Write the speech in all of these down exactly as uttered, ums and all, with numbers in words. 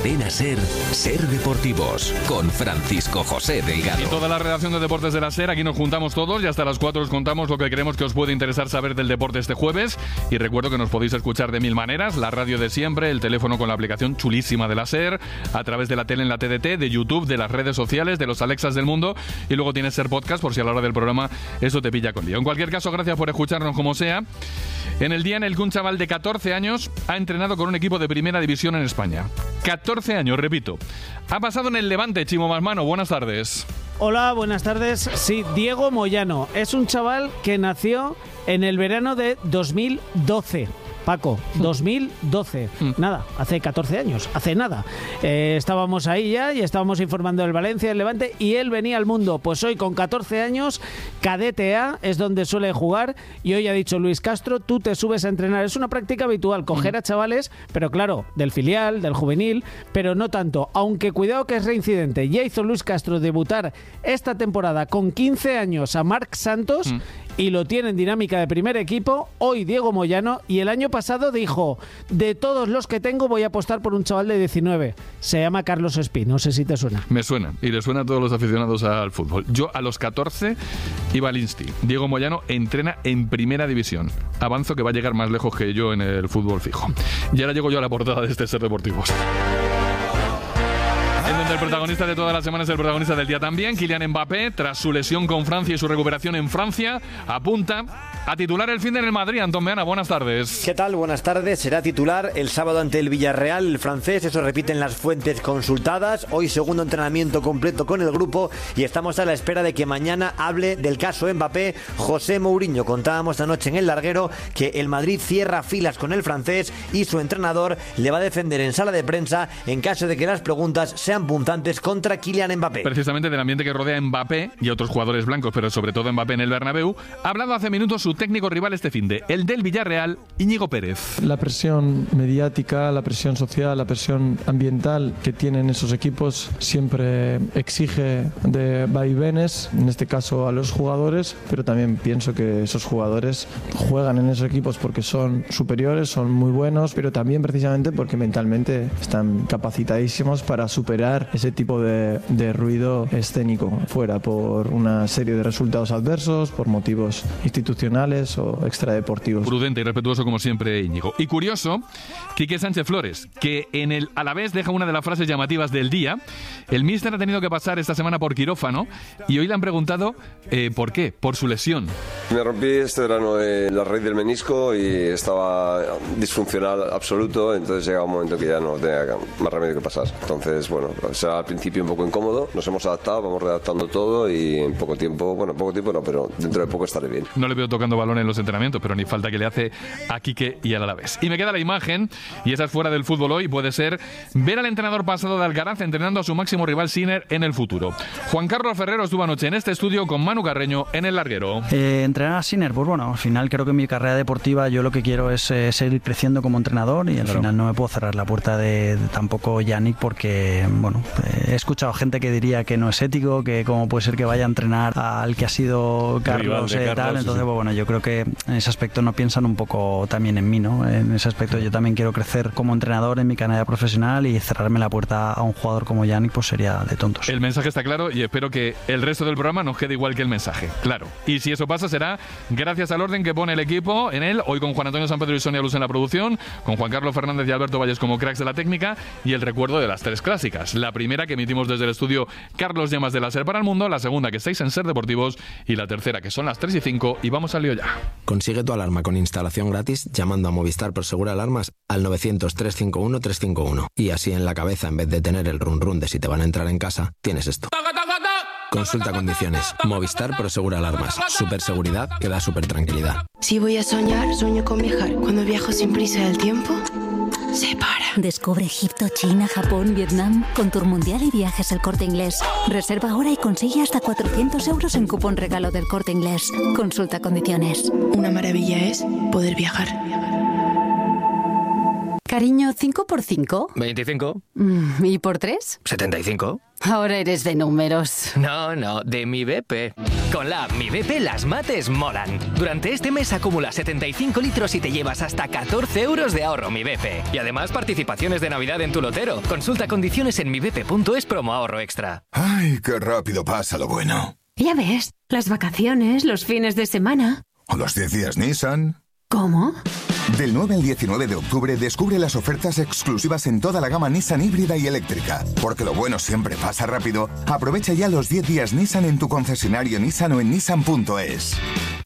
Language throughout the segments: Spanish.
Cadena SER, Ser Deportivos, con Francisco José Delgado. Y toda la redacción de Deportes de la SER, aquí nos juntamos todos y hasta las cuatro os contamos lo que creemos que os puede interesar saber del deporte este jueves. Y recuerdo que nos podéis escuchar de mil maneras, la radio de siempre, el teléfono con la aplicación chulísima de la SER, a través de la tele en la T D T, de YouTube, de las redes sociales, de los Alexas del mundo, y luego tienes SER Podcast por si a la hora del programa eso te pilla con lío. En cualquier caso, gracias por escucharnos como sea. En el día en el que un chaval de catorce años ha entrenado con un equipo de primera división en España. catorce años, repito. Ha pasado en el Levante, Chimo Masmano. Buenas tardes. Hola, buenas tardes. Sí, Diego Moyano. Es un chaval que nació en el verano de dos mil doce. Paco, dos mil doce. Nada, hace catorce años, hace nada. Eh, estábamos ahí ya y estábamos informando del Valencia, del Levante, y él venía al mundo. Pues hoy, con catorce años, Cadete A es donde suele jugar, y hoy ha dicho Luis Castro, tú te subes a entrenar. Es una práctica habitual, coger a chavales, pero claro, del filial, del juvenil, pero no tanto. Aunque cuidado que es reincidente. Ya hizo Luis Castro debutar esta temporada con quince años a Marc Santos, mm. y lo tiene en dinámica de primer equipo. Hoy Diego Moyano, y el año pasado dijo, de todos los que tengo voy a apostar por un chaval de diecinueve. Se llama Carlos Espí, no sé si te suena. Me suena, y le suena a todos los aficionados al fútbol. Yo a los catorce iba al Insti. Diego Moyano entrena en primera división. Avanzo que va a llegar más lejos que yo en el fútbol fijo. Y ahora llego yo a la portada de este Ser Deportivos. En donde el protagonista de todas las semanas es el protagonista del día también. Kylian Mbappé, tras su lesión con Francia y su recuperación en Francia, apunta a titular el fin de en el Madrid. Antón Meana, buenas tardes. ¿Qué tal? Buenas tardes. Será titular el sábado ante el Villarreal, el francés. Eso repiten las fuentes consultadas. Hoy segundo entrenamiento completo con el grupo y estamos a la espera de que mañana hable del caso Mbappé José Mourinho. Contábamos anoche en El Larguero que el Madrid cierra filas con el francés y su entrenador le va a defender en sala de prensa en caso de que las preguntas sean punzantes contra Kylian Mbappé. Precisamente del ambiente que rodea a Mbappé y a otros jugadores blancos, pero sobre todo Mbappé en el Bernabéu, ha hablado hace minutos su técnico rival este finde, el del Villarreal, Íñigo Pérez. La presión mediática, la presión social, la presión ambiental que tienen esos equipos siempre exige de vaivenes, en este caso a los jugadores, pero también pienso que esos jugadores juegan en esos equipos porque son superiores, son muy buenos, pero también precisamente porque mentalmente están capacitadísimos para superar ese tipo de, de ruido escénico fuera por una serie de resultados adversos, por motivos institucionales o extradeportivos. Prudente y respetuoso como siempre Íñigo. Y curioso, Quique Sánchez Flores, que en el Alavés deja una de las frases llamativas del día. El míster ha tenido que pasar esta semana por quirófano y hoy le han preguntado eh, ¿por qué? Por su lesión. Me rompí este verano eh, la raíz del menisco y estaba disfuncional absoluto, entonces llega un momento que ya no tenía más remedio que pasar. Entonces, bueno, será al principio un poco incómodo, nos hemos adaptado, vamos redactando todo y en poco tiempo, bueno, poco tiempo no, pero dentro de poco estaré bien. No le veo tocando balón en los entrenamientos, pero ni falta que le hace a Quique y al Alavés. Y me queda la imagen, y esa es fuera del fútbol hoy, puede ser ver al entrenador pasado de Alcaraz entrenando a su máximo rival Sinner en el futuro. Juan Carlos Ferrero estuvo anoche en este estudio con Manu Carreño en El Larguero. Eh, entrenar a Sinner, pues bueno, al final creo que en mi carrera deportiva yo lo que quiero es eh, seguir creciendo como entrenador y al claro. final no me puedo cerrar la puerta de, de tampoco Yannick porque, bueno, eh, he escuchado gente que diría que no es ético, que cómo puede ser que vaya a entrenar al que ha sido Carlos y eh, tal, entonces sí. bueno, yo creo que en ese aspecto no piensan un poco también en mí, ¿no? En ese aspecto yo también quiero crecer como entrenador en mi carrera profesional y cerrarme la puerta a un jugador como Yannick pues sería de tontos. El mensaje está claro y espero que el resto del programa nos quede igual que el mensaje, claro. Y si eso pasa será gracias al orden que pone el equipo en él, hoy con Juan Antonio Sampedro y Sonia Luz en la producción, con Juan Carlos Fernández y Alberto Valles como cracks de la técnica y el recuerdo de las tres clásicas. La primera que emitimos desde el estudio Carlos Llamas de la SER para el mundo, la segunda que estáis en Ser Deportivos y la tercera que son las tres y cinco y vamos al lío ya. Consigue tu alarma con instalación gratis llamando a Movistar Prosegur Alarmas al novecientos, trescientos cincuenta y uno, trescientos cincuenta y uno y así en la cabeza en vez de tener el run run de si te van a entrar en casa, tienes esto. Consulta condiciones. Movistar Prosegur Alarmas. Super seguridad que da super tranquilidad. Si voy a soñar, sueño con viajar. Cuando viajo sin prisa del tiempo se para. Descubre Egipto, China, Japón, Vietnam con Tour Mundial y Viajes El Corte Inglés. Reserva ahora y consigue hasta cuatrocientos euros en cupón regalo del Corte Inglés. Consulta condiciones. Una maravilla es poder viajar. Cariño, ¿cinco por cinco? veinticinco. ¿Y por tres? setenta y cinco. Ahora eres de números. No, no, de mi B P. Con la app Mi B P las mates molan. Durante este mes acumula setenta y cinco litros y te llevas hasta catorce euros de ahorro Mi B P. Y además participaciones de Navidad en tu lotero. Consulta condiciones en mi b p punto es promo ahorro extra. Ay, qué rápido pasa lo bueno. Ya ves, las vacaciones, los fines de semana. O los diez días Nissan. ¿Cómo? Del nueve al diecinueve de octubre descubre las ofertas exclusivas en toda la gama Nissan híbrida y eléctrica. Porque lo bueno siempre pasa rápido. Aprovecha ya los diez días Nissan en tu concesionario Nissan o en nissan punto es.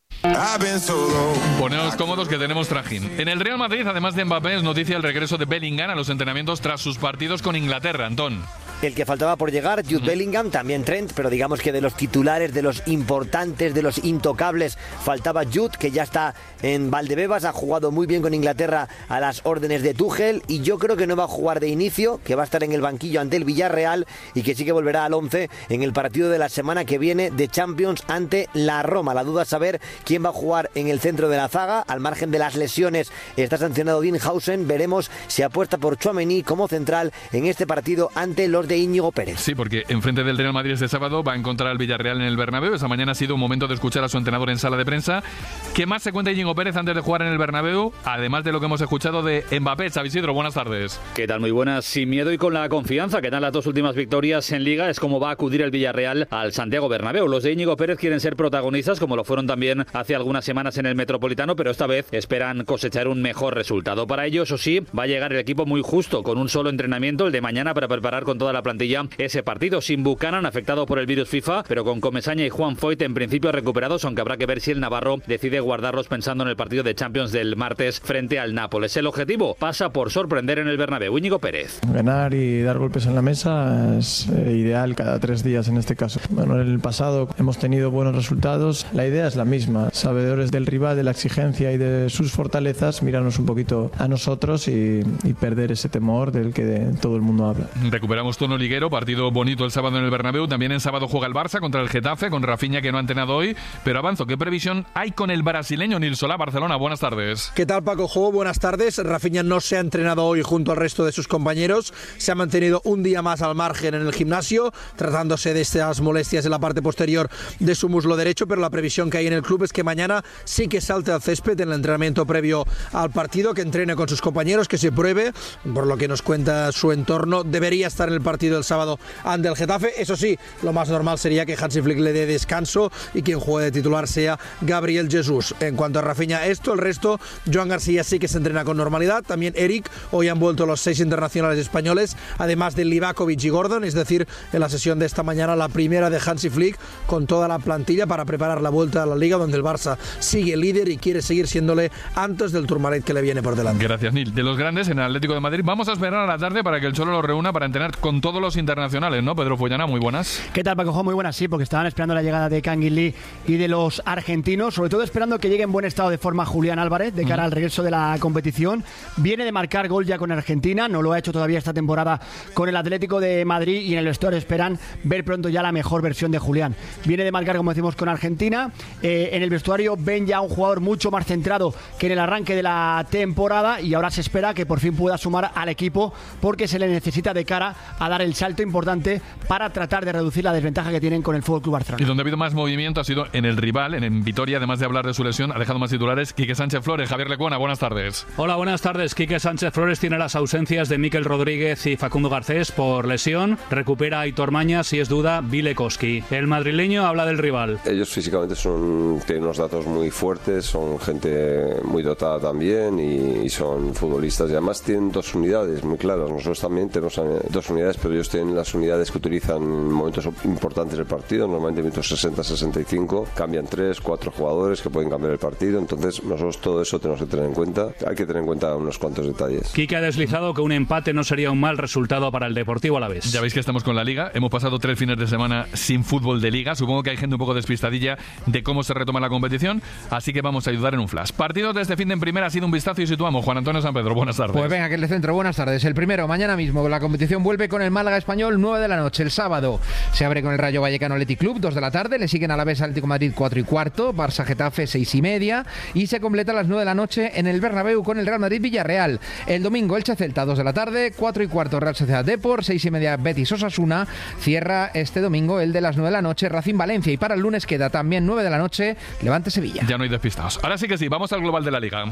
Poneos cómodos que tenemos trajín. En el Real Madrid, además de Mbappé, es noticia el regreso de Bellingham a los entrenamientos tras sus partidos con Inglaterra. Antón. El que faltaba por llegar, Jude Bellingham, también Trent, pero digamos que de los titulares, de los importantes, de los intocables, faltaba Jude, que ya está en Valdebebas, ha jugado muy bien con Inglaterra a las órdenes de Tuchel, y yo creo que no va a jugar de inicio, que va a estar en el banquillo ante el Villarreal, y que sí que volverá al once en el partido de la semana que viene de Champions ante la Roma. La duda es saber quién va a jugar en el centro de la zaga. Al margen de las lesiones, está sancionado Dinhausen. Veremos si apuesta por Tchouaméni como central en este partido ante los de Íñigo Pérez. Sí, porque enfrente del Real Madrid este sábado va a encontrar al Villarreal en el Bernabéu. Esa mañana ha sido un momento de escuchar a su entrenador en sala de prensa. ¿Qué más se cuenta Íñigo Pérez antes de jugar en el Bernabéu? Además de lo que hemos escuchado de Mbappé. Xavi Isidro, buenas tardes. ¿Qué tal? Muy buenas. Sin miedo y con la confianza que dan las dos últimas victorias en Liga, es como va a acudir el Villarreal al Santiago Bernabéu. Los de Íñigo Pérez quieren ser protagonistas, como lo fueron también hace algunas semanas en el Metropolitano, pero esta vez esperan cosechar un mejor resultado. Para ello, eso sí, va a llegar el equipo muy justo, con un solo entrenamiento, el de mañana, para preparar con toda la plantilla ese partido. Sin Buchanan, afectado por el virus FIFA, pero con Comesaña y Juan Foyt en principio recuperados, aunque habrá que ver si el navarro decide guardarlos pensando en el partido de Champions del martes frente al Nápoles. El objetivo pasa por sorprender en el Bernabéu. Íñigo Pérez. Ganar y dar golpes en la mesa es eh, ideal cada tres días en este caso. Bueno, en el pasado hemos tenido buenos resultados. La idea es la misma. Sabedores del rival, de la exigencia y de sus fortalezas, mirarnos un poquito a nosotros y, y perder ese temor del que de, todo el mundo habla. Recuperamos tono liguero, partido bonito el sábado en el Bernabéu. También en sábado juega el Barça contra el Getafe, con Rafinha, que no ha entrenado hoy. Pero avanzo, ¿qué previsión hay con el brasileño Nil Solá? Barcelona, buenas tardes. ¿Qué tal, Paco Jo? Buenas tardes. Rafinha no se ha entrenado hoy junto al resto de sus compañeros. Se ha mantenido un día más al margen en el gimnasio, tratándose de estas molestias en la parte posterior de su muslo derecho, pero la previsión que hay en el club es que mañana sí que salte al césped en el entrenamiento previo al partido, que entrene con sus compañeros, que se pruebe. Por lo que nos cuenta su entorno, debería estar en el partido del sábado ante el Getafe. Eso sí, lo más normal sería que Hansi Flick le dé descanso y quien juegue de titular sea Gabriel Jesús. En cuanto a Rafinha, esto, el resto, Joan García sí que se entrena con normalidad, también Eric. Hoy han vuelto los seis internacionales españoles, además de Livakovic y Gordon, es decir, en la sesión de esta mañana, la primera de Hansi Flick, con toda la plantilla para preparar la vuelta a la Liga, donde el Barça sigue líder y quiere seguir siéndole antes del Tourmalet que le viene por delante. Gracias, Nil. De los grandes, en el Atlético de Madrid, vamos a esperar a la tarde para que el Cholo lo reúna para entrenar con todos los internacionales, ¿no? Pedro Follana, muy buenas. ¿Qué tal, Paco? Muy buenas, sí, porque estaban esperando la llegada de Kangin Lee y de los argentinos, sobre todo esperando que llegue en buen estado de forma Julián Álvarez de cara mm. al regreso de la competición. Viene de marcar gol ya con Argentina, no lo ha hecho todavía esta temporada con el Atlético de Madrid, y en el vestuario esperan ver pronto ya la mejor versión de Julián. Viene de marcar, como decimos, con Argentina. Eh, en el vestuario ven ya un jugador mucho más centrado que en el arranque de la temporada, y ahora se espera que por fin pueda sumar al equipo, porque se le necesita de cara a dar el salto importante para tratar de reducir la desventaja que tienen con el F C Barcelona. Y donde ha habido más movimiento ha sido en el rival, en, en Vitoria. Además de hablar de su lesión, ha dejado más titulares Quique Sánchez Flores. Javier Lecuona, buenas tardes. Hola, buenas tardes. Quique Sánchez Flores tiene las ausencias de Mikel Rodríguez y Facundo Garcés por lesión. Recupera a Aitor Mañas y es duda Bilekoski. El madrileño habla del rival. Ellos físicamente son, tienen unos datos muy fuertes, son gente muy dotada también y, y son futbolistas, y además tienen dos unidades muy claras. Nosotros también tenemos dos unidades, pero ellos tienen las unidades que utilizan en momentos importantes del partido, normalmente minutos sesenta a sesenta y cinco, cambian tres, cuatro jugadores que pueden cambiar el partido. Entonces nosotros todo eso tenemos que tener en cuenta, hay que tener en cuenta unos cuantos detalles. Quique ha deslizado que un empate no sería un mal resultado para el Deportivo Alavés. Ya veis que estamos con la Liga, hemos pasado tres fines de semana sin fútbol de Liga, supongo que hay gente un poco despistadilla de cómo se retoma la competición, así que vamos a ayudar en un flash. Partidos de este fin de en primera, ha sido un vistazo y situamos. Juan Antonio San Pedro, buenas tardes. Pues venga, que el centro, buenas tardes. El primero, mañana mismo, la competición vuelve con el el Málaga Español, nueve de la noche. El sábado se abre con el Rayo Vallecano Athletic Club, dos de la tarde. Le siguen a la vez Atlético Madrid, cuatro y cuarto. Barça Getafe, seis y media. Y se completa a las nueve de la noche en el Bernabéu con el Real Madrid Villarreal. El domingo Elche Celta, dos de la tarde. cuatro y cuarto Real Sociedad Depor, seis y media Betis Osasuna. Cierra este domingo el de las nueve de la noche Racing Valencia. Y para el lunes queda también nueve de la noche Levante Sevilla. Ya no hay despistados. Ahora sí que sí, vamos al global de la Liga.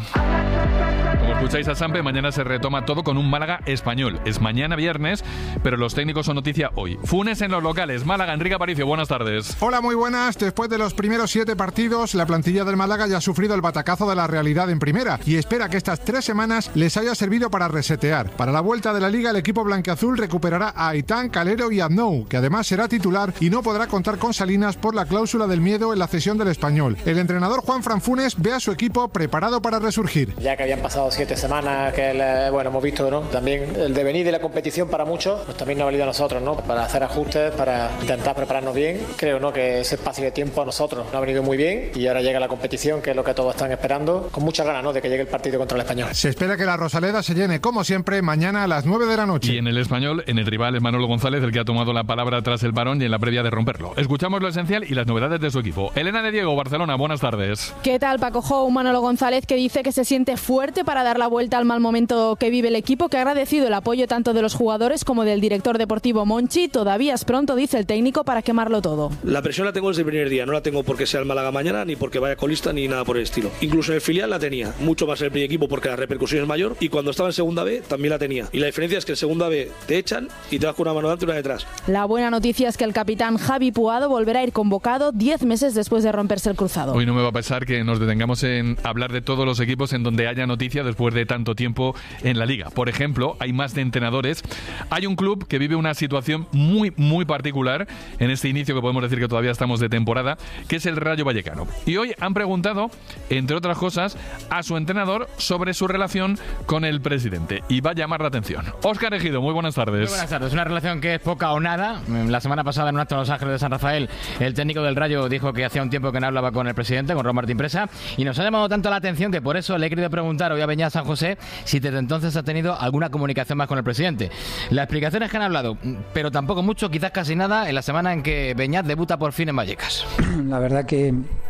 Como escucháis a Sampe, mañana se retoma todo con un Málaga Español. Es mañana viernes, pero los técnicos son noticia hoy. Funes en los locales. Málaga, Enrique Aparicio, buenas tardes. Hola, muy buenas. Después de los primeros siete partidos, la plantilla del Málaga ya ha sufrido el batacazo de la realidad en primera y espera que estas tres semanas les haya servido para resetear. Para la vuelta de la Liga, el equipo blanquiazul recuperará a Aitán, Calero y Aznou, que además será titular y no podrá contar con Salinas por la cláusula del miedo en la cesión del Español. El entrenador Juanfran Funes ve a su equipo preparado para resurgir. Ya que habían pasado siete semanas, que el, bueno, hemos visto, ¿no? También el devenir de la competición para muchos, pues también nos ha valido a nosotros, ¿no? Para hacer ajustes, para intentar prepararnos bien. Creo, ¿no? Que ese espacio de tiempo a nosotros nos ha venido muy bien y ahora llega la competición, que es lo que todos están esperando, con muchas ganas, ¿no? De que llegue el partido contra el Español. Se espera que la Rosaleda se llene, como siempre, mañana a las nueve de la noche. Y en el Español, en el rival es Manolo González, el que ha tomado la palabra tras el parón y en la previa de romperlo. Escuchamos lo esencial y las novedades de su equipo. Elena de Diego, Barcelona, buenas tardes. ¿Qué tal, Paco Jou? Manolo González, que dice que se siente fuerte para dar la vuelta al mal momento que vive el equipo, que ha agradecido el apoyo tanto de los jugadores como del director deportivo Monchi. Todavía es pronto, dice el técnico, para quemarlo todo. La presión la tengo desde el primer día, no la tengo porque sea el Málaga mañana, ni porque vaya colista, ni nada por el estilo. Incluso en el filial la tenía, mucho más en el primer equipo porque la repercusión es mayor, y cuando estaba en segunda B también la tenía. Y la diferencia es que en segunda B te echan y te vas con una mano delante y una detrás. La buena noticia es que el capitán Javi Puado volverá a ir convocado diez meses después de romperse el cruzado. Hoy no me va a pesar que nos detengamos en hablar de todos los equipos en donde haya noticia después de tanto tiempo en la Liga. Por ejemplo, hay más de entrenadores. Hay un club que vive una situación muy, muy particular en este inicio, que podemos decir que todavía estamos de temporada, que es el Rayo Vallecano. Y hoy han preguntado, entre otras cosas, a su entrenador sobre su relación con el presidente. Y va a llamar la atención. Óscar Ejido, muy buenas tardes. Muy buenas tardes. Una relación que es poca o nada. La semana pasada, en un acto en Los Ángeles de San Rafael, el técnico del Rayo dijo que hacía un tiempo que no hablaba con el presidente, con Ron Martín Presa, y nos ha llamado tanto la atención que por eso le he querido preguntar hoy a Beñat San José si desde entonces ha tenido alguna comunicación más con el presidente. La explicación es que han hablado, pero tampoco mucho, quizás casi nada, en la semana en que Beñat debuta por fin en Vallecas. La verdad que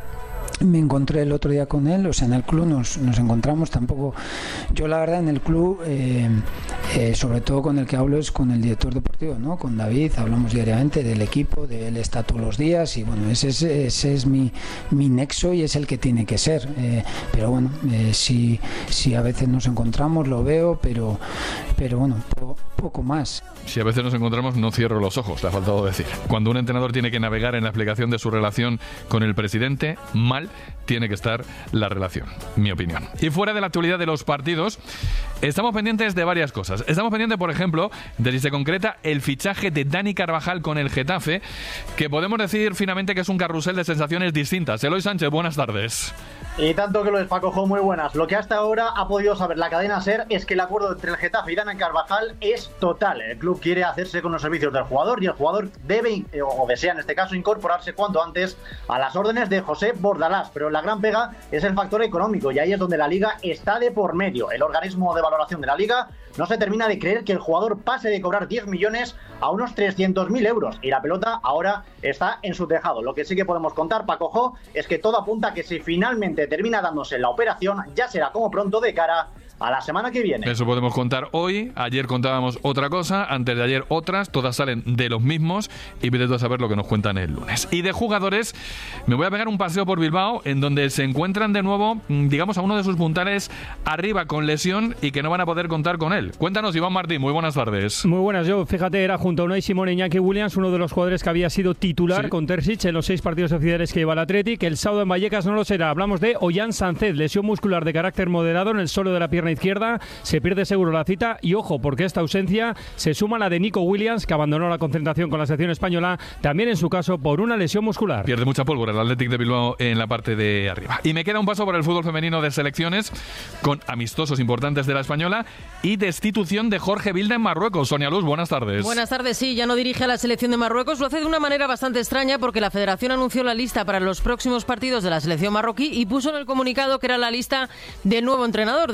me encontré el otro día con él, o sea, en el club nos, nos encontramos, tampoco, yo la verdad en el club, eh, eh, sobre todo con el que hablo es con el director deportivo, ¿no? Con David, hablamos diariamente del equipo, de él está todos los días y bueno, ese es, ese es mi, mi nexo y es el que tiene que ser, eh, pero bueno, eh, si, si a veces nos encontramos lo veo, pero, pero bueno, po, poco más. Si a veces nos encontramos, no cierro los ojos, te ha faltado decir. Cuando un entrenador tiene que navegar en la explicación de su relación con el presidente, mal tiene que estar la relación, mi opinión. Y fuera de la actualidad de los partidos, estamos pendientes de varias cosas. Estamos pendientes, por ejemplo, de si se concreta el fichaje de Dani Carvajal con el Getafe, que podemos decir finalmente que es un carrusel de sensaciones distintas. Eloy Sánchez, buenas tardes. Y tanto que lo es, Paco Jo, muy buenas. Lo que hasta ahora ha podido saber la cadena SER es que el acuerdo entre el Getafe y Dani Carvajal es total. El club quiere hacerse con los servicios del jugador y el jugador debe, o desea en este caso, incorporarse cuanto antes a las órdenes de José Bordalás. Pero la gran pega es el factor económico y ahí es donde la Liga está de por medio. El organismo de valoración de la Liga no se termina de creer que el jugador pase de cobrar diez millones a unos trescientos mil euros y la pelota ahora está en su tejado. Lo que sí que podemos contar, Paco Jo, es que todo apunta a que si finalmente termina dándose la operación, ya será como pronto de cara a la semana que viene. Eso podemos contar hoy. Ayer contábamos otra cosa, antes de ayer otras, todas salen de los mismos y vete a saber lo que nos cuentan el lunes. Y de jugadores, me voy a pegar un paseo por Bilbao en donde se encuentran de nuevo, digamos, a uno de sus puntales arriba con lesión y que no van a poder contar con él. Cuéntanos, Iván Martín, muy buenas tardes. Muy buenas, yo, fíjate, era junto a Unai Simón y Iñaki Williams, uno de los jugadores que había sido titular sí. con Terzic en los seis partidos oficiales que lleva el Athletic. El sábado en Vallecas no lo será. Hablamos de Ollán Sánchez, lesión muscular de carácter moderado en el suelo de la pierna izquierda. Se pierde seguro la cita y ojo, porque esta ausencia se suma a la de Nico Williams, que abandonó la concentración con la selección española, también en su caso por una lesión muscular. Pierde mucha pólvora el Athletic de Bilbao en la parte de arriba. Y me queda un paso por el fútbol femenino de selecciones, con amistosos importantes de la española y destitución de Jorge Vilda en Marruecos. Sonia Luz, buenas tardes. Buenas tardes, sí, ya no dirige a la selección de Marruecos. Lo hace de una manera bastante extraña porque la federación anunció la lista para los próximos partidos de la selección marroquí y puso en el comunicado que era la lista del nuevo entrenador, del francés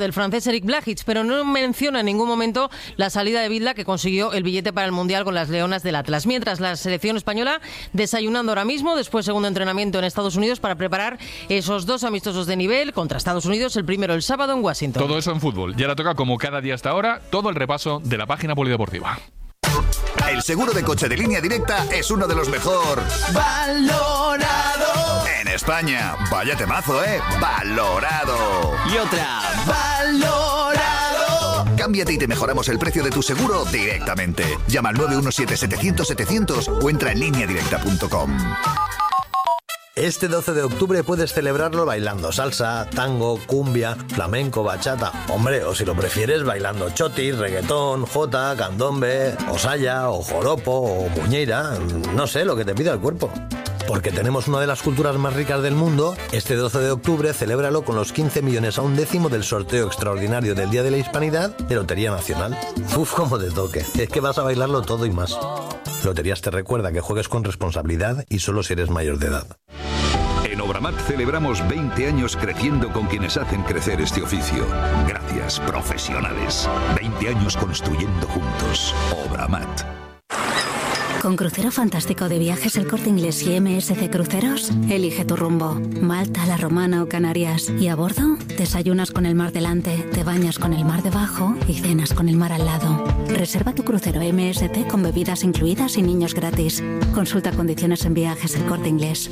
es Erik Blažič, pero no menciona en ningún momento la salida de Vilda, que consiguió el billete para el Mundial con las Leonas del Atlas. Mientras, la selección española desayunando ahora mismo, después segundo entrenamiento en Estados Unidos para preparar esos dos amistosos de nivel contra Estados Unidos, el primero el sábado en Washington. Todo eso en fútbol. Y ahora toca, como cada día hasta ahora, todo el repaso de la página polideportiva. El seguro de coche de Línea Directa es uno de los mejor valorado en España. Vaya temazo, ¿eh? Valorado. Y otra, valorado. Cámbiate y te mejoramos el precio de tu seguro directamente. Llama al nueve uno siete, setecientos, setecientos o entra en línea directa punto com. Este doce de octubre puedes celebrarlo bailando salsa, tango, cumbia, flamenco, bachata. Hombre, o si lo prefieres, bailando chotis, reggaetón, jota, candombe, o saya, o joropo, o muñeira. No sé, lo que te pida el cuerpo. Porque tenemos una de las culturas más ricas del mundo, este doce de octubre celébralo con los quince millones a un décimo del sorteo extraordinario del Día de la Hispanidad de Lotería Nacional. Uf, como te toque. Es que vas a bailarlo todo y más. Loterías te recuerda que juegues con responsabilidad y solo si eres mayor de edad. En Obramat celebramos veinte años creciendo con quienes hacen crecer este oficio. Gracias, profesionales. veinte años construyendo juntos. Obramat. Con Crucero Fantástico de Viajes El Corte Inglés y M S C Cruceros, elige tu rumbo. Malta, La Romana o Canarias. Y a bordo, desayunas con el mar delante, te bañas con el mar debajo y cenas con el mar al lado. Reserva tu crucero M S C con bebidas incluidas y niños gratis. Consulta condiciones en Viajes El Corte Inglés.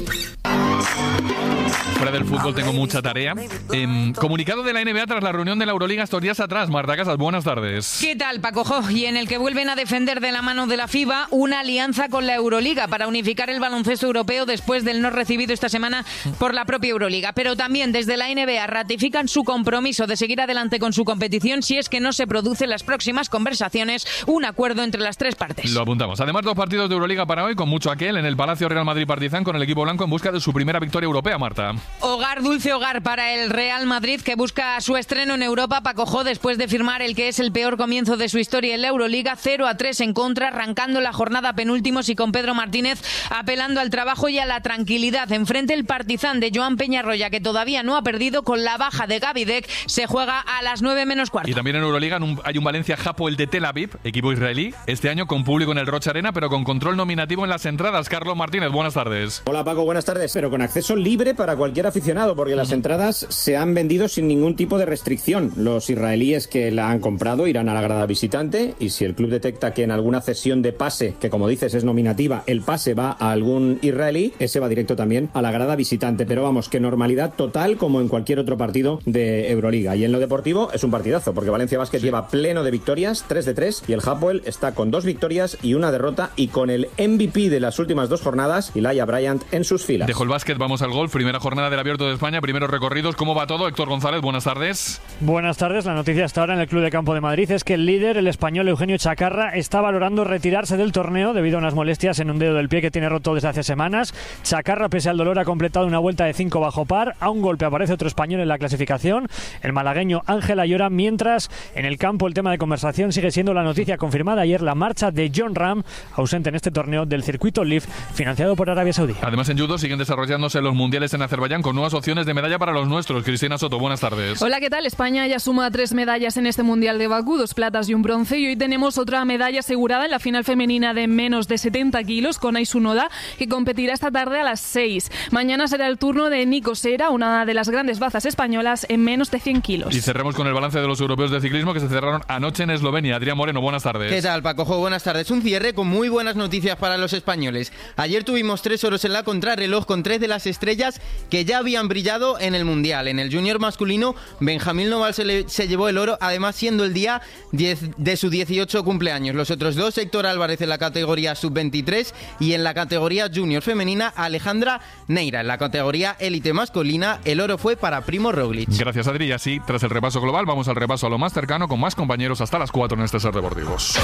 Fuera del fútbol tengo mucha tarea. Eh, comunicado de la N B A tras la reunión de la Euroliga estos días atrás. Marta Casas, buenas tardes. ¿Qué tal, Paco Jo? Y en el que vuelven a defender de la mano de la FIBA una alianza con la Euroliga para unificar el baloncesto europeo después del no recibido esta semana por la propia Euroliga. Pero también desde la N B A ratifican su compromiso de seguir adelante con su competición si es que no se produce en las próximas conversaciones un acuerdo entre las tres partes. Lo apuntamos. Además, dos partidos de Euroliga para hoy, con mucho aquel en el Palacio Real Madrid-Partizan con el equipo blanco en busca de su primera victoria europea, Marta. Hogar, dulce hogar para el Real Madrid, que busca su estreno en Europa. Paco Jo, después de firmar el que es el peor comienzo de su historia en la Euroliga, cero a tres en contra, arrancando la jornada penúltimos y con Pedro Martínez apelando al trabajo y a la tranquilidad. Enfrente el Partizan de Joan Peñarroya, que todavía no ha perdido, con la baja de Gaby Deck, se juega a las nueve menos cuarto. Y también en Euroliga hay un Valencia Hapoel de Tel Aviv, equipo israelí, este año con público en el Rocha Arena, pero con control nominativo en las entradas. Carlos Martínez, buenas tardes. Hola Paco, buenas tardes, pero con acceso libre para cualquier aficionado, porque las entradas se han vendido sin ningún tipo de restricción. Los israelíes que la han comprado irán a la grada visitante, y si el club detecta que en alguna cesión de pase, que como dices es nominativa, el pase va a algún israelí, ese va directo también a la grada visitante. Pero vamos, que normalidad total como en cualquier otro partido de Euroliga. Y en lo deportivo es un partidazo, porque Valencia Basket sí. lleva pleno de victorias, tres de tres, y el Hapoel está con dos victorias y una derrota, y con el M V P de las últimas dos jornadas, Elijah Bryant, en sus filas. Dejo el básquet, vamos al golf. Primera jornada del Abierto de España, primeros recorridos. ¿Cómo va todo? Héctor González, buenas tardes. Buenas tardes. La noticia hasta ahora en el Club de Campo de Madrid es que el líder, el español Eugenio Chacarra, está valorando retirarse del torneo debido a unas molestias en un dedo del pie que tiene roto desde hace semanas. Chacarra, pese al dolor, ha completado una vuelta de cinco bajo par. A un golpe aparece otro español en la clasificación, el malagueño Ángel Ayora, mientras en el campo el tema de conversación sigue siendo la noticia confirmada ayer, la marcha de John Ram, ausente en este torneo del circuito Leaf, financiado por Arabia Saudí. Además, en judo siguen desarrollándose los mundiales en Azerbaiyán con nuevas opciones de medalla para los nuestros. Cristina Soto, buenas tardes. Hola, ¿qué tal? España ya suma tres medallas en este Mundial de Bakú, dos platas y un bronce, y hoy tenemos otra medalla asegurada en la final femenina de menos de setenta kilos con Aisu Noda, que competirá esta tarde a las seis. Mañana será el turno de Nico Sera, una de las grandes bazas españolas en menos de cien kilos. Y cerremos con el balance de los europeos de ciclismo que se cerraron anoche en Eslovenia. Adrián Moreno, buenas tardes. ¿Qué tal, Paco Jo? Buenas tardes. Un cierre con muy buenas noticias para los españoles. Ayer tuvimos tres oros en la contrarreloj con tres de las estrellas que ya habían brillado en el Mundial. En el junior masculino, Benjamín Noval se, le, se llevó el oro, además siendo el día diez de su dieciocho cumpleaños. Los otros dos, Héctor Álvarez en la categoría sub veintitrés y en la categoría junior femenina, Alejandra Neira. En la categoría élite masculina, el oro fue para Primo Roglic. Gracias, Adri. Y así, tras el repaso global, vamos al repaso a lo más cercano con más compañeros hasta las cuatro en este Ser Deportivos.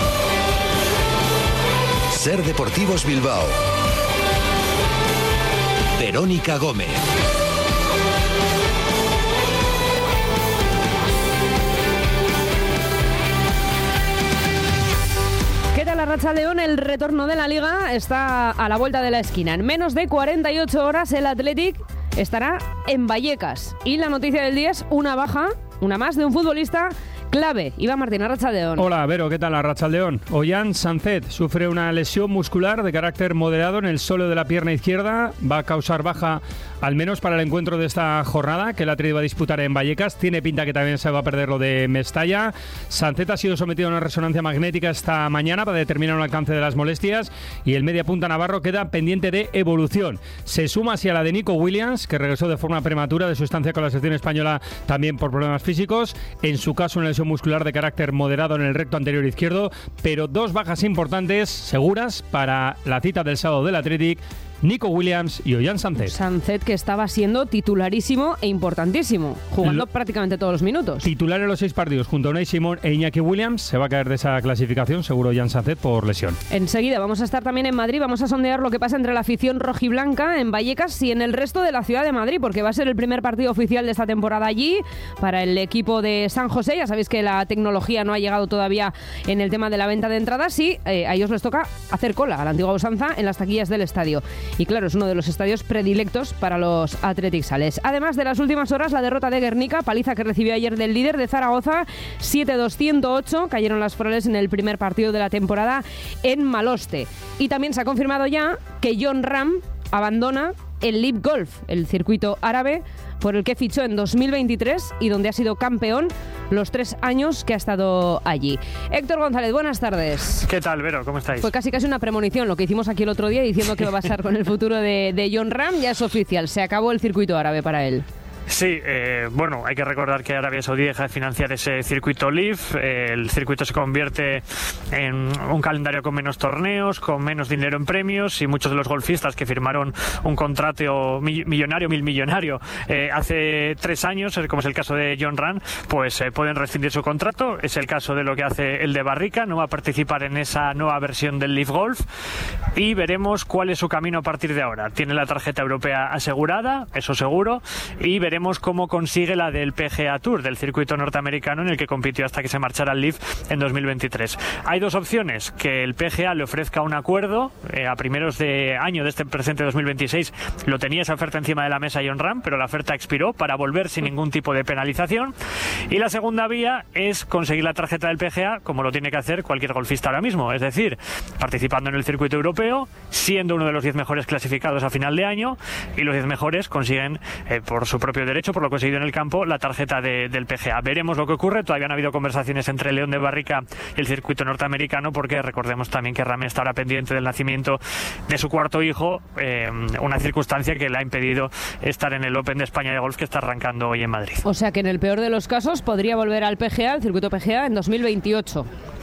Ser Deportivos Bilbao. Verónica Gómez. ¿Qué tal, Arratsaldeon? El retorno de la Liga está a la vuelta de la esquina. En menos de cuarenta y ocho horas el Athletic estará en Vallecas. Y la noticia del día es una baja una más de un futbolista clave. Iván Martín, Arratsaldeon. Hola, Vero, ¿qué tal? Arratsaldeon. Ollán Sánchez sufre una lesión muscular de carácter moderado en el sóleo de la pierna izquierda. Va a causar baja al menos para el encuentro de esta jornada que el Athletic va a disputar en Vallecas. Tiene pinta que también se va a perder lo de Mestalla. Sánchez ha sido sometido a una resonancia magnética esta mañana para determinar el alcance de las molestias y el media punta navarro queda pendiente de evolución. Se suma así a la de Nico Williams, que regresó de forma prematura de su estancia con la selección española también por problemas físicos. En su caso, una lesión muscular de carácter moderado en el recto anterior izquierdo, pero dos bajas importantes seguras para la cita del sábado del Athletic: Nico Williams y Ollán Sánchez. Sánchez, que estaba siendo titularísimo e importantísimo, jugando Lo, prácticamente todos los minutos. Titular en los seis partidos junto a Unai Simón e Iñaki Williams. Se va a caer de esa clasificación seguro Ollán Sánchez por lesión. Enseguida vamos a estar también en Madrid, vamos a sondear lo que pasa entre la afición rojiblanca en Vallecas y en el resto de la ciudad de Madrid, porque va a ser el primer partido oficial de esta temporada allí para el equipo de San José. Ya sabéis que la tecnología no ha llegado todavía en el tema de la venta de entradas y eh, a ellos les toca hacer cola a la antigua usanza en las taquillas del estadio. Y claro, es uno de los estadios predilectos para los Athletic Sales. Además de las últimas horas, la derrota de Guernica, paliza que recibió ayer del líder de Zaragoza, siete dos ciento ocho, cayeron las Forales en el primer partido de la temporada en Maloste. Y también se ha confirmado ya que Jon Rahm abandona el Live Golf, el circuito árabe por el que fichó en dos mil veintitrés y donde ha sido campeón los tres años que ha estado allí. Héctor González, buenas tardes. ¿Qué tal, Vero? ¿Cómo estáis? Fue casi casi una premonición lo que hicimos aquí el otro día diciendo que va a pasar con el futuro de, de Jon Rahm. Ya es oficial, se acabó el circuito árabe para él. Sí, eh, bueno, hay que recordar que Arabia Saudí deja de financiar ese circuito L I V, eh, el circuito se convierte en un calendario con menos torneos, con menos dinero en premios y muchos de los golfistas que firmaron un contrato millonario, mil millonario, eh, hace tres años, como es el caso de Jon Rahm, pues eh, pueden rescindir su contrato. Es el caso de lo que hace el de Barrica, no va a participar en esa nueva versión del Live Golf y veremos cuál es su camino a partir de ahora. Tiene la tarjeta europea asegurada, eso seguro, y veremos cómo consigue la del P G A Tour, del circuito norteamericano en el que compitió hasta que se marchara al Live en dos mil veintitrés. Hay dos opciones: que el P G A le ofrezca un acuerdo eh, a primeros de año de este presente dos mil veintiséis. Lo tenía esa oferta encima de la mesa Jon Rahm, pero la oferta expiró para volver sin ningún tipo de penalización. Y la segunda vía es conseguir la tarjeta del P G A, como lo tiene que hacer cualquier golfista ahora mismo, es decir, participando en el circuito europeo, siendo uno de los diez mejores clasificados a final de año, y los diez mejores consiguen eh, por su propio derecho, por lo conseguido en el campo, la tarjeta de, del P G A. Veremos lo que ocurre. Todavía no ha habido conversaciones entre León de Barrica y el circuito norteamericano, porque recordemos también que Rahm está ahora pendiente del nacimiento de su cuarto hijo, eh, una circunstancia que le ha impedido estar en el Open de España de golf que está arrancando hoy en Madrid. O sea que en el peor de los casos podría volver al P G A, al circuito P G A, en dos mil veintiocho.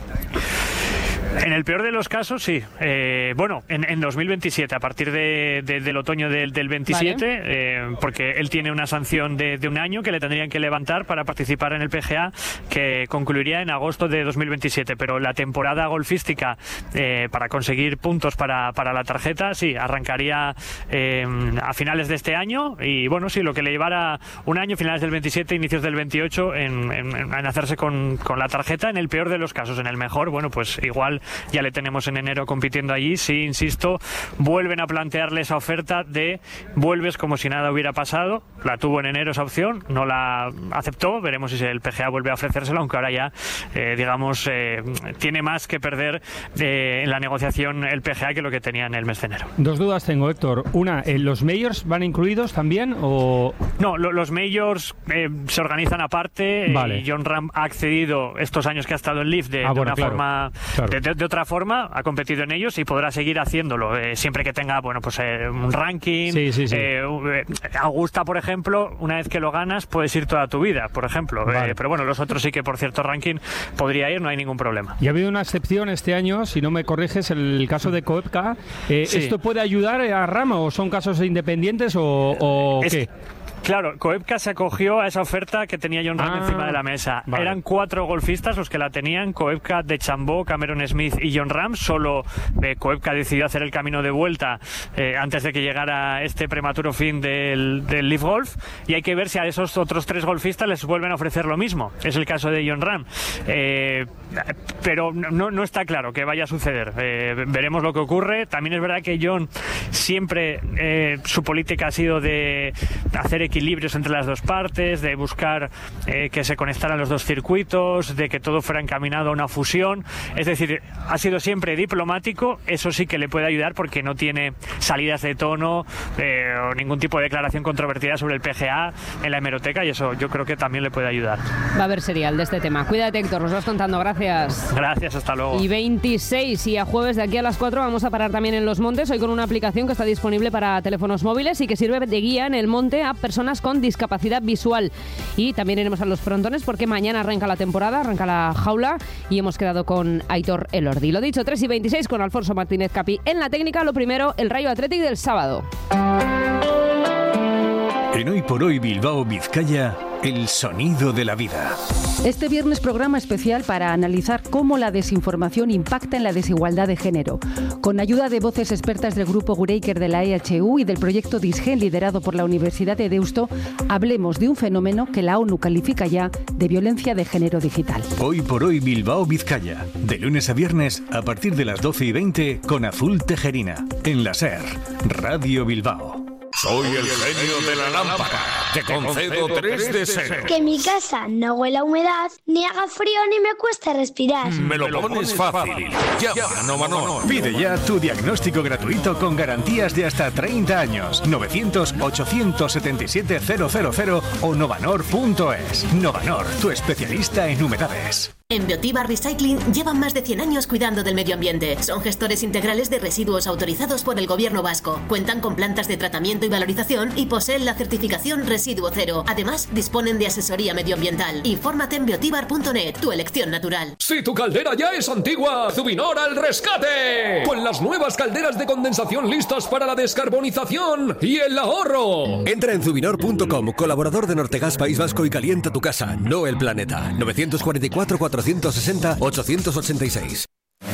En el peor de los casos, sí. Eh, bueno, en, en dos mil veintisiete, a partir de, de, del otoño del, del veintisiete, vale. eh, porque él tiene una sanción de, de un año que le tendrían que levantar para participar en el P G A, que concluiría en agosto de dos mil veintisiete. Pero la temporada golfística eh, para conseguir puntos para, para la tarjeta, sí, arrancaría eh, a finales de este año. Y bueno, sí, lo que le llevara un año, finales del veintisiete, inicios del veintiocho, en, en, en hacerse con, con la tarjeta, en el peor de los casos. En el mejor, bueno, pues igual ya le tenemos en enero compitiendo allí. Sí, insisto, vuelven a plantearle esa oferta de vuelves como si nada hubiera pasado. La tuvo en enero esa opción, no la aceptó. Veremos si el P G A vuelve a ofrecérsela, aunque ahora ya, eh, digamos, eh, tiene más que perder eh, en la negociación el P G A que lo que tenía en el mes de enero. Dos dudas tengo, Héctor. Una, ¿los majors van incluidos también o...? No, lo, los majors eh, se organizan aparte. Vale. Y Jon Rahm ha accedido estos años que ha estado en Live de, ah, de bueno, una claro, forma... Claro. De, de, de otra forma, ha competido en ellos y podrá seguir haciéndolo, eh, siempre que tenga, bueno, pues eh, un ranking. Sí, sí, sí. Eh, Augusta, por ejemplo, una vez que lo ganas, puedes ir toda tu vida, por ejemplo. Vale. Eh, pero bueno, los otros sí que por cierto ranking podría ir, no hay ningún problema. Y ha habido una excepción este año, si no me corriges, el caso de Koepka. Eh, sí. ¿Esto puede ayudar a Rahm o son casos independientes o, o es, qué? Claro, Koepka se acogió a esa oferta que tenía Jon Rahm ah, encima de la mesa. Vale. Eran cuatro golfistas los que la tenían: Koepka, DeChambeau, Cameron Smith y Jon Rahm. Solo eh, Koepka decidió hacer el camino de vuelta eh, antes de que llegara este prematuro fin del, del Live Golf, y hay que ver si a esos otros tres golfistas les vuelven a ofrecer lo mismo. Es el caso de Jon Rahm. Eh, pero no, no está claro que vaya a suceder. Eh, veremos lo que ocurre. También es verdad que Jon siempre, eh, su política ha sido de hacer equipo equilibrios entre las dos partes, de buscar eh, que se conectaran los dos circuitos, de que todo fuera encaminado a una fusión. Es decir, ha sido siempre diplomático, eso sí que le puede ayudar porque no tiene salidas de tono eh, o ningún tipo de declaración controvertida sobre el P G A en la hemeroteca, y eso yo creo que también le puede ayudar. Va a haber serial de este tema. Cuídate, Héctor, nos vas contando. Gracias. Gracias, hasta luego. Y veintiséis, y a jueves de aquí a las cuatro vamos a parar también en Los Montes, hoy con una aplicación que está disponible para teléfonos móviles y que sirve de guía en el monte a personas con discapacidad visual. Y también iremos a los frontones porque mañana arranca la temporada, arranca la jaula, y hemos quedado con Aitor Elordi. Lo dicho, tres y veintiséis con Alfonso Martínez Capi en la técnica. Lo primero, el Rayo Athletic del sábado. En Hoy por Hoy Bilbao Vizcaya, el sonido de la vida. Este viernes programa especial para analizar cómo la desinformación impacta en la desigualdad de género. Con ayuda de voces expertas del grupo Gureiker de la E H U y del proyecto Disgen liderado por la Universidad de Deusto, hablemos de un fenómeno que la ONU califica ya de violencia de género digital. Hoy por Hoy Bilbao Vizcaya, de lunes a viernes a partir de las doce y veinte con Azul Tejerina, en la SER, Radio Bilbao. Soy el genio de la lámpara. Te concedo tres deseos. Que mi casa no huela a humedad, ni haga frío, ni me cueste respirar. Me lo pones fácil. Llama a Novanor. Pide ya tu diagnóstico gratuito con garantías de hasta treinta años. novecientos, ochocientos setenta y siete, cero cero cero o novanor punto es. Novanor, tu especialista en humedades. En Biotiba Recycling llevan más de cien años cuidando del medio ambiente. Son gestores integrales de residuos autorizados por el Gobierno vasco. Cuentan con plantas de tratamiento y valorización y poseen la certificación Residuo Cero. Además, disponen de asesoría medioambiental. Infórmate en biotibar punto net, tu elección natural. Si tu caldera ya es antigua, Zubinor al rescate. Con las nuevas calderas de condensación listas para la descarbonización y el ahorro. Entra en zubinor punto com, colaborador de Nortegas País Vasco, y calienta tu casa, no el planeta. novecientos cuarenta y cuatro, cuatrocientos sesenta, ochocientos ochenta y seis.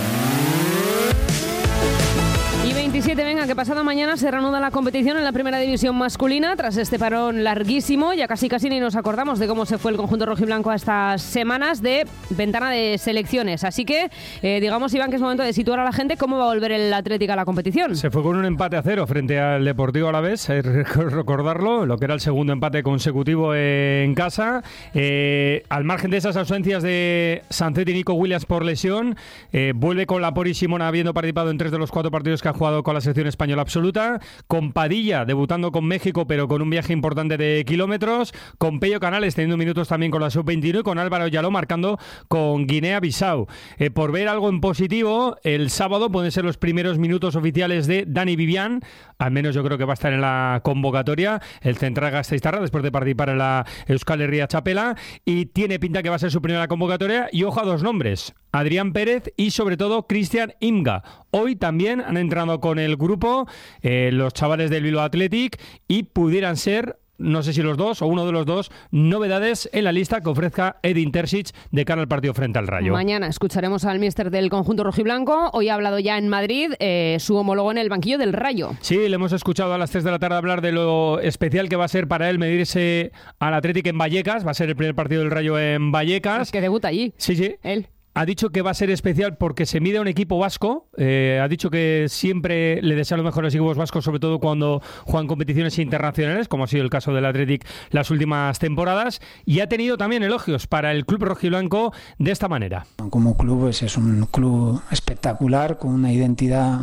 veintisiete, venga, que pasado mañana se reanuda la competición en la primera división masculina tras este parón larguísimo. Ya casi casi ni nos acordamos de cómo se fue el conjunto rojiblanco a estas semanas de ventana de selecciones. Así que, eh, digamos, Iván, que es momento de situar a la gente cómo va a volver el Atlético a la competición. Se fue con un empate a cero frente al Deportivo Alavés, hay que recordarlo, lo que era el segundo empate consecutivo en casa. Eh, al margen de esas ausencias de Sancet y Nico Williams por lesión, eh, vuelve con Laporte y Simona habiendo participado en tres de los cuatro partidos que ha jugado con la selección española absoluta, con Padilla debutando con México pero con un viaje importante de kilómetros, con Pello Canales teniendo minutos también con la sub veintiuno y con Álvaro Yaló marcando con Guinea-Bissau. Eh, por ver algo en positivo, el sábado pueden ser los primeros minutos oficiales de Dani Vivian, al menos yo creo que va a estar en la convocatoria, el central gasteiztarra, después de participar en la Euskal Herria Txapela, y tiene pinta que va a ser su primera convocatoria. Y ojo a dos nombres, Adrián Pérez y sobre todo Cristian Imga. Hoy también han entrado con el grupo eh, los chavales del Bilbao Athletic y pudieran ser, no sé si los dos o uno de los dos, novedades en la lista que ofrezca Edin Terzic de cara al partido frente al Rayo. Mañana escucharemos al míster del conjunto rojiblanco. Hoy ha hablado ya en Madrid eh, su homólogo en el banquillo del Rayo. Sí, le hemos escuchado a las tres de la tarde hablar de lo especial que va a ser para él medirse al Athletic en Vallecas. Va a ser el primer partido del Rayo en Vallecas. Es que debuta allí. Sí, sí. Él. Ha dicho que va a ser especial porque se mide a un equipo vasco. Eh, ha dicho que siempre le desea lo mejor a los equipos vascos, sobre todo cuando juegan competiciones internacionales, como ha sido el caso del Athletic las últimas temporadas. Y ha tenido también elogios para el club rojiblanco de esta manera. Como club pues es un club espectacular, con una identidad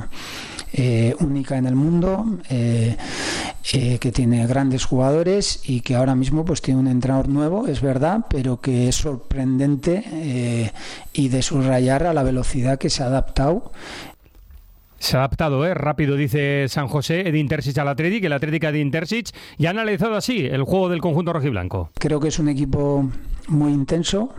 eh, única en el mundo, eh, eh, que tiene grandes jugadores y que ahora mismo pues tiene un entrenador nuevo, es verdad, pero que es sorprendente eh, y de subrayar a la velocidad que se ha adaptado. Se ha adaptado, ¿eh? Rápido, dice San José, Edin Terzic al Athletic, el Athletic a Edin Terzic, y ha analizado así el juego del conjunto rojiblanco. Creo que es un equipo muy intenso,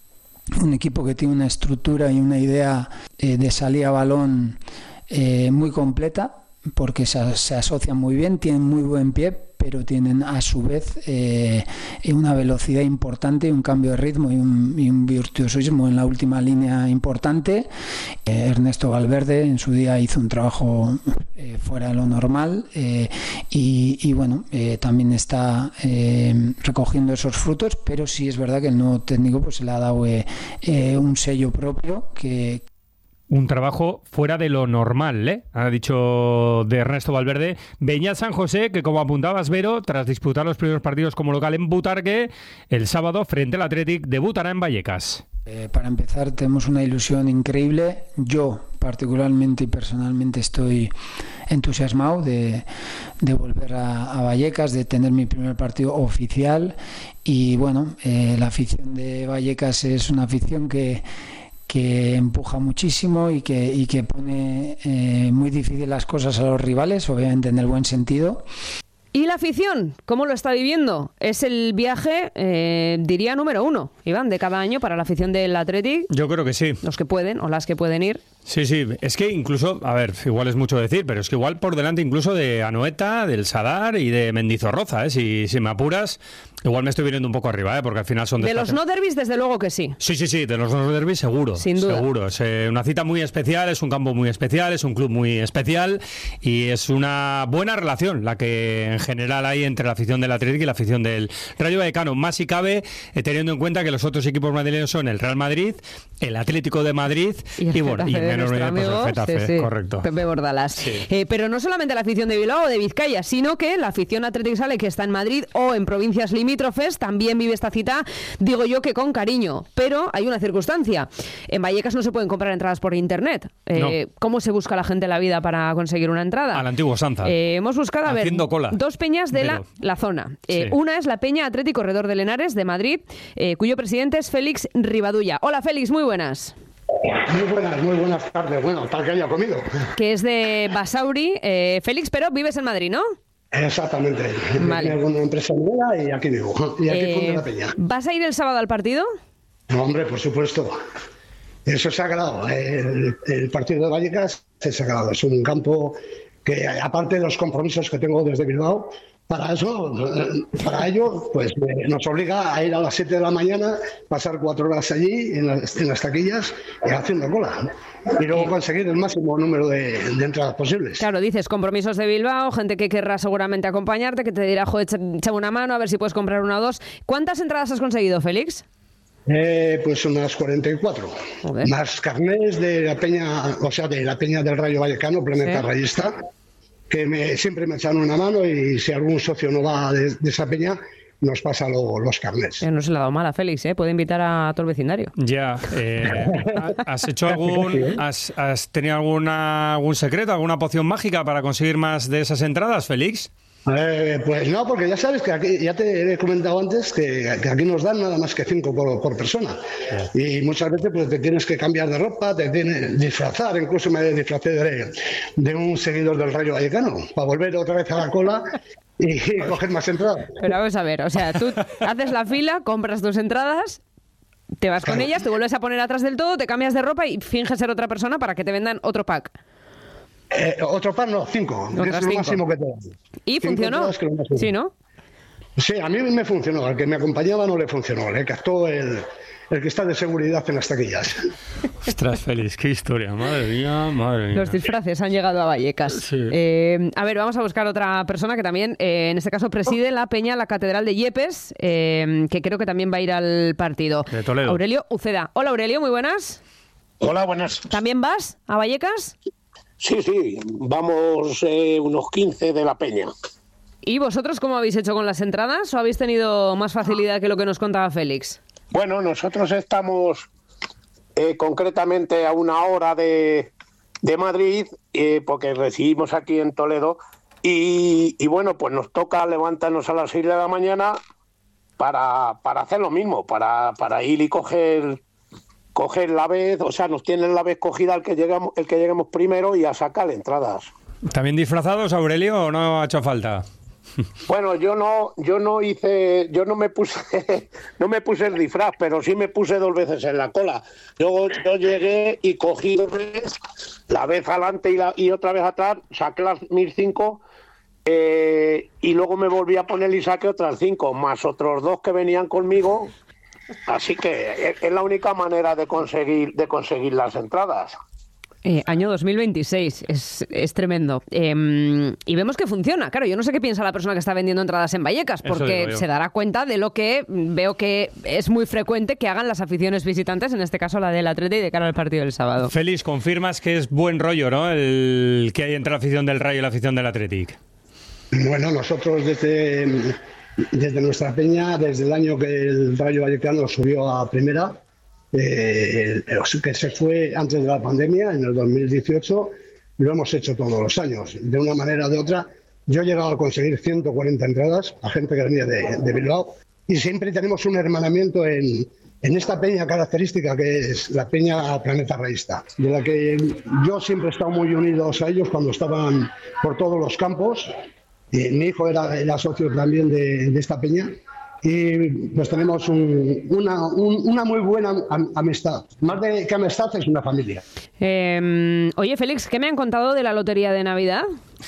un equipo que tiene una estructura y una idea eh, de salida a balón eh, muy completa, porque se, se asocian muy bien, tienen muy buen pie, pero tienen a su vez eh, una velocidad importante y un cambio de ritmo y un, y un virtuosismo en la última línea importante. Eh, Ernesto Valverde en su día hizo un trabajo eh, fuera de lo normal eh, y, y bueno, eh, también está eh, recogiendo esos frutos, pero sí es verdad que el nuevo técnico pues le ha dado eh, eh, un sello propio que Un trabajo fuera de lo normal, ¿eh? Ha dicho de Ernesto Valverde. Beñat San José, que como apuntabas, Vero, tras disputar los primeros partidos como local en Butarque, el sábado frente al Athletic debutará en Vallecas. Eh, para empezar, tenemos una ilusión increíble. Yo, particularmente y personalmente, estoy entusiasmado de, de volver a, a Vallecas, de tener mi primer partido oficial. Y bueno, eh, la afición de Vallecas es una afición que que empuja muchísimo y que, y que pone eh, muy difícil las cosas a los rivales, obviamente en el buen sentido. ¿Y la afición? ¿Cómo lo está viviendo? Es el viaje, eh, diría, número uno, Iván, de cada año para la afición del Athletic. Yo creo que sí. Los que pueden o las que pueden ir. Sí, sí, es que incluso, a ver, igual es mucho decir, pero es que igual por delante incluso de Anoeta, del Sadar y de Mendizorroza, ¿eh? Si, si me apuras, igual me estoy viniendo un poco arriba, ¿eh? Porque al final son... De, de los no derbis, desde luego que sí. Sí, sí, sí, de los no derbis seguro. Sin duda. Seguro, es eh, una cita muy especial, es un campo muy especial, es un club muy especial y es una buena relación la que en general hay entre la afición del Athletic y la afición del Rayo Vallecano. Más si cabe, eh, teniendo en cuenta que los otros equipos madrileños son el Real Madrid, el Atlético de Madrid y, y bueno, y en menor medida pues el Getafe, sí, sí. Correcto. Pepe Bordalás. Sí. Eh, pero no solamente la afición de Bilbao o de Vizcaya, sino que la afición Athletic Sale, que está en Madrid o en provincias limítrofes, también vive esta cita, digo yo que con cariño. Pero hay una circunstancia. En Vallecas no se pueden comprar entradas por internet. Eh, no. ¿Cómo se busca la gente la vida para conseguir una entrada? Al antiguo Sanza. Eh, hemos buscado, a ver, Haciendo cola. dos peñas de la, la zona. Eh, sí. Una es la Peña Atlético Corredor de Lenares de Madrid, eh, cuyo presidente es Félix Rivadulla. Hola, Félix, muy buenas. Muy buenas, muy buenas tardes. Bueno, tal que haya comido. Que es de Basauri. Eh, Félix, pero vives en Madrid, ¿no? Exactamente. Vale. Tengo una empresa nueva y aquí vivo. Y aquí eh, fundé la peña. ¿Vas a ir el sábado al partido? No, hombre, por supuesto. Eso es sagrado. El, el partido de Vallecas es sagrado. Es un campo que, aparte de los compromisos que tengo desde Bilbao, para eso, para ello, pues nos obliga a ir a las siete de la mañana, pasar cuatro horas allí en las, en las taquillas y haciendo cola. Y luego conseguir el máximo número de, de entradas posibles. Claro, dices compromisos de Bilbao, gente que querrá seguramente acompañarte, que te dirá, joder, échame una mano, a ver si puedes comprar una o dos. ¿Cuántas entradas has conseguido, Félix? Eh, pues unas cuarenta y cuatro. Joder. Más carnés de la peña, o sea, de la peña del Rayo Vallecano, Planeta ¿Sí? Rayista, que me, siempre me echan una mano y si algún socio no va de, de esa peña, nos pasa lo, los carnets. Eh, no se le ha dado mal a Félix, ¿eh? Puede invitar a todo el vecindario. Ya. Eh, ¿Has hecho algún, has, has tenido alguna, algún secreto, alguna poción mágica para conseguir más de esas entradas, Félix? Eh, pues no, porque ya sabes que aquí, ya te he comentado antes que, que aquí nos dan nada más que cinco por, por persona. Yeah. Y muchas veces pues te tienes que cambiar de ropa, te tienes que disfrazar, incluso me disfracé de, de un seguidor del Rayo Vallecano, para volver otra vez a la cola y, y coger más entradas. Pero vamos a ver, o sea, tú haces la fila, compras tus entradas, te vas claro. con ellas, te vuelves a poner atrás del todo, te cambias de ropa y finges ser otra persona para que te vendan otro pack. Eh, otro par no, cinco. Es lo cinco. máximo que tengo. ¿Y cinco funcionó? Sí, ¿no? Sí, a mí me funcionó. Al que me acompañaba no le funcionó. Le captó el, el que está de seguridad en las taquillas. Ostras, Félix, qué historia. Madre mía, madre mía. Los disfraces han llegado a Vallecas. Sí. Eh, a ver, vamos a buscar otra persona que también, eh, en este caso, preside la peña, la Catedral de Yepes, eh, que creo que también va a ir al partido. De Toledo. Aurelio Uceda. Hola, Aurelio, muy buenas. Hola, buenas. ¿También vas a Vallecas? Sí, sí, vamos eh, unos quince de la peña. ¿Y vosotros cómo habéis hecho con las entradas o habéis tenido más facilidad que lo que nos contaba Félix? Bueno, nosotros estamos eh, concretamente a una hora de, de Madrid, eh, porque residimos aquí en Toledo, y, y bueno, pues nos toca levantarnos a las seis de la mañana para, para hacer lo mismo, para, para ir y coger... coger la vez, o sea, nos tienen la vez cogida el que llegamos, el que lleguemos primero y a sacar entradas. ¿También disfrazados, Aurelio, o no ha hecho falta? Bueno, yo no, yo no hice, yo no me puse, no me puse el disfraz, pero sí me puse dos veces en la cola. Luego yo llegué y cogí dos veces, la vez adelante y, la, y otra vez atrás, saqué las mis cinco eh, y luego me volví a poner y saqué otras cinco, más otros dos que venían conmigo. Así que es la única manera de conseguir de conseguir las entradas. Eh, año dos mil veintiséis, es, es tremendo. Eh, y vemos que funciona. Claro, yo no sé qué piensa la persona que está vendiendo entradas en Vallecas, porque se dará cuenta de lo que veo que es muy frecuente que hagan las aficiones visitantes, en este caso la del Atleti, de cara al partido del sábado. Félix, confirmas que es buen rollo, ¿no?, el que hay entre la afición del Rayo y la afición del Athletic. Bueno, nosotros desde, desde nuestra peña, desde el año que el Rayo Vallecano subió a primera, eh, que se fue antes de la pandemia, en el dos mil dieciocho, lo hemos hecho todos los años, de una manera o de otra. Yo he llegado a conseguir ciento cuarenta entradas a gente que venía de, de Bilbao, y siempre tenemos un hermanamiento en, en esta peña característica que es la peña Planeta Rayista, de la que yo siempre he estado muy unido a ellos cuando estaban por todos los campos. Y mi hijo era, era socio también de, de esta peña, y pues tenemos un, una, un, una muy buena am, amistad. Más de que amistad, es una familia. Eh, oye, Félix, ¿qué me han contado de la lotería de Navidad?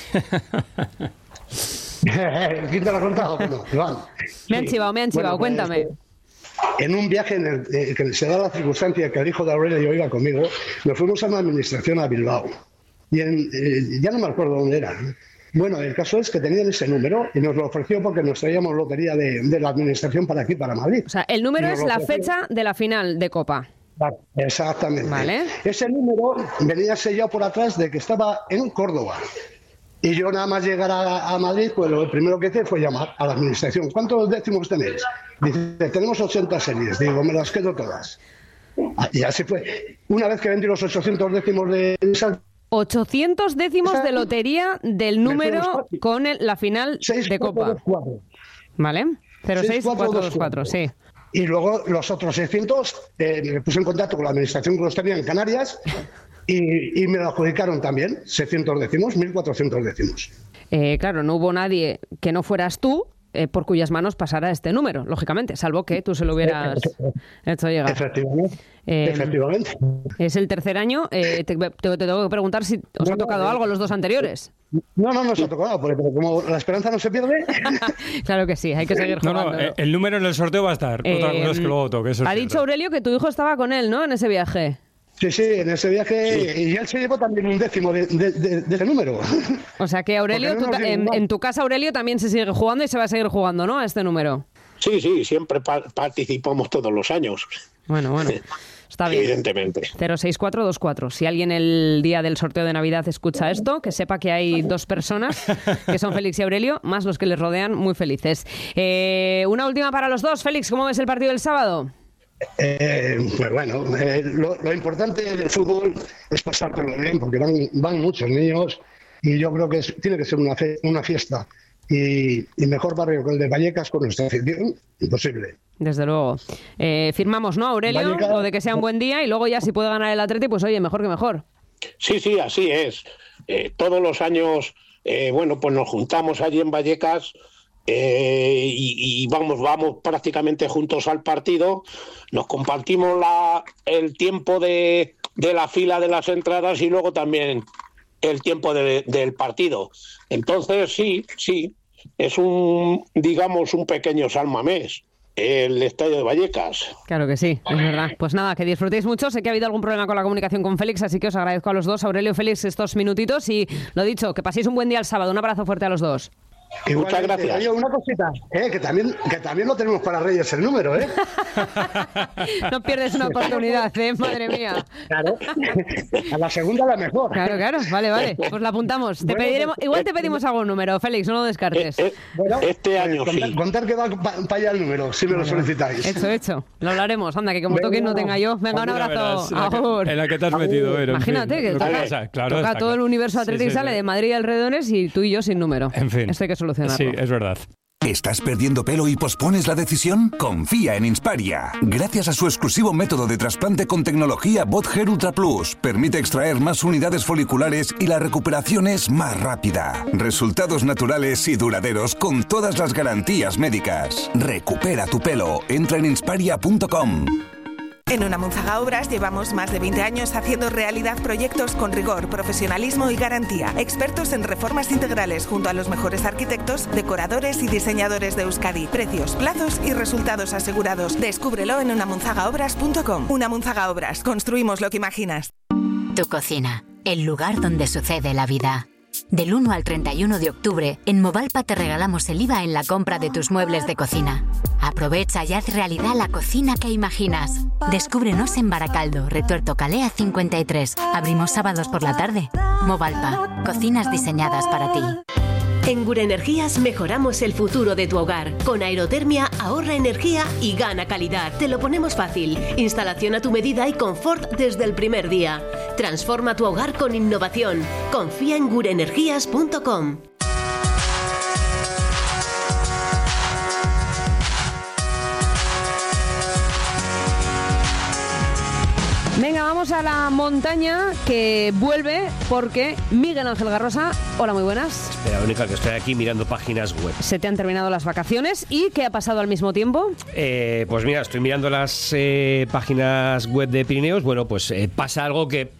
¿Quién te lo ha contado? Bueno, Iván. Me han chivado, me han chivado, bueno, pues, cuéntame. En un viaje en el eh, que se da la circunstancia que el hijo de Aurelio iba conmigo, nos fuimos a una administración a Bilbao. Y en, eh, ya no me acuerdo dónde era. Bueno, el caso es que tenían ese número y nos lo ofreció porque nos traíamos lotería de, de la administración para aquí, para Madrid. O sea, el número es la fecha de la final de Copa. Exactamente. Vale. Ese número venía sellado por atrás de que estaba en Córdoba. Y yo nada más llegar a, a Madrid, pues lo primero que hice fue llamar a la administración. ¿Cuántos décimos tenéis? Dice, tenemos ochenta series. Digo, me las quedo todas. Y así fue. Una vez que vendí los ochocientos décimos de esa... ochocientos décimos de lotería del número con el, la final de Copa. ¿Vale? cero seis cuatro dos cuatro, sí. Y luego los otros seiscientos, eh, me puse en contacto con la administración que los tenía en Canarias y, y me lo adjudicaron también, seiscientos décimos, mil cuatrocientos décimos. Eh, claro, no hubo nadie que no fueras tú, Eh, por cuyas manos pasará este número, lógicamente, salvo que tú se lo hubieras hecho llegar. Efectivamente. Eh, Efectivamente. Es el tercer año. Eh, te, te, te tengo que preguntar si os no, ha tocado no, algo los dos anteriores. No, no nos ha tocado, porque como la esperanza no se pierde. Claro que sí, hay que seguir jugando. No, no, eh, el número en el sorteo va a estar. Eh, Otra cosa es que luego toque. Eso ha dicho Aurelio que tu hijo estaba con él, ¿no?, en ese viaje. Sí, sí, en ese viaje, sí. Y él se llevó también un décimo de, de, de, de ese número. O sea que Aurelio, no tú, en, en tu casa Aurelio también se sigue jugando y se va a seguir jugando, ¿no?, a este número. Sí, sí, siempre pa- participamos todos los años. Bueno, bueno, está bien. Evidentemente. cero seis cuatro dos cuatro. Si alguien el día del sorteo de Navidad escucha esto, que sepa que hay dos personas, que son Félix y Aurelio, más los que les rodean, muy felices. Eh, una última para los dos. Félix, ¿cómo ves el partido del sábado? Eh, pues bueno, eh, lo, lo importante del fútbol es pasártelo bien, porque van, van muchos niños y yo creo que es, tiene que ser una, fe, una fiesta. Y, y mejor barrio que el de Vallecas con nuestra afición, imposible. Desde luego. Eh, firmamos, ¿no, Aurelio? Vallecas, lo de que sea un buen día y luego ya si puede ganar el Atleti, pues oye, mejor que mejor. Sí, sí, así es. Eh, todos los años, eh, bueno, pues nos juntamos allí en Vallecas. Eh, y, y vamos vamos prácticamente juntos al partido, nos compartimos la, el tiempo de, de la fila de las entradas y luego también el tiempo de, del partido. Entonces sí, sí, es un, digamos, un pequeño San-Mamés, el estadio de Vallecas. Claro que sí, es verdad. Pues nada, que disfrutéis mucho. Sé que ha habido algún problema con la comunicación con Félix, así que os agradezco a los dos, Aurelio y Félix, estos minutitos y lo dicho, que paséis un buen día el sábado. Un abrazo fuerte a los dos. Igual, muchas gracias. Oye, una cosita, eh, que también que también lo tenemos para Reyes el número, ¿eh? No pierdes una oportunidad, ¿eh? Madre mía. Claro. A la segunda la mejor. Claro, claro. Vale, vale. Pues la apuntamos. Te bueno, pediremos, pues, igual te pedimos algún número, Félix, no lo descartes. Eh, eh, bueno, este año contar, sí. Contar que va para pa allá el número, si me lo solicitáis. Hecho, hecho. Lo hablaremos. Anda, que como toque no tenga yo. Venga, un abrazo. Verás, en la que te has metido, Vero. Imagínate que toca, claro, toca todo el universo Atlético, sí, sí, sale sí. de Madrid y alrededores y tú y yo sin número. En fin. Esto hay que solucionarlo. Sí, es verdad. ¿Estás perdiendo pelo y pospones la decisión? Confía en Insparia. Gracias a su exclusivo método de trasplante con tecnología BotHair Ultra Plus, permite extraer más unidades foliculares y la recuperación es más rápida. Resultados naturales y duraderos con todas las garantías médicas. Recupera tu pelo. Entra en insparia punto com. En Unamunzaga Obras llevamos más de veinte años haciendo realidad proyectos con rigor, profesionalismo y garantía. Expertos en reformas integrales junto a los mejores arquitectos, decoradores y diseñadores de Euskadi. Precios, plazos y resultados asegurados. Descúbrelo en unamunzaga obras punto com. Unamunzaga Obras. Construimos lo que imaginas. Tu cocina, el lugar donde sucede la vida. Del uno al treinta y uno de octubre, en Movalpa te regalamos el I V A en la compra de tus muebles de cocina. Aprovecha y haz realidad la cocina que imaginas. Descúbrenos en Baracaldo, Retuerto Calea cincuenta y tres. Abrimos sábados por la tarde. Movalpa, cocinas diseñadas para ti. En Gure Energías mejoramos el futuro de tu hogar. Con aerotermia ahorra energía y gana calidad. Te lo ponemos fácil. Instalación a tu medida y confort desde el primer día. Transforma tu hogar con innovación. Confía en gure energías punto com. Venga, vamos a la montaña que vuelve porque Miguel Ángel Garrosa, hola, muy buenas. Espera, única que estoy aquí mirando páginas web. Se te han terminado las vacaciones y ¿qué ha pasado al mismo tiempo? Eh, pues mira, estoy mirando las eh, páginas web de Pirineos. Bueno, pues eh, pasa algo que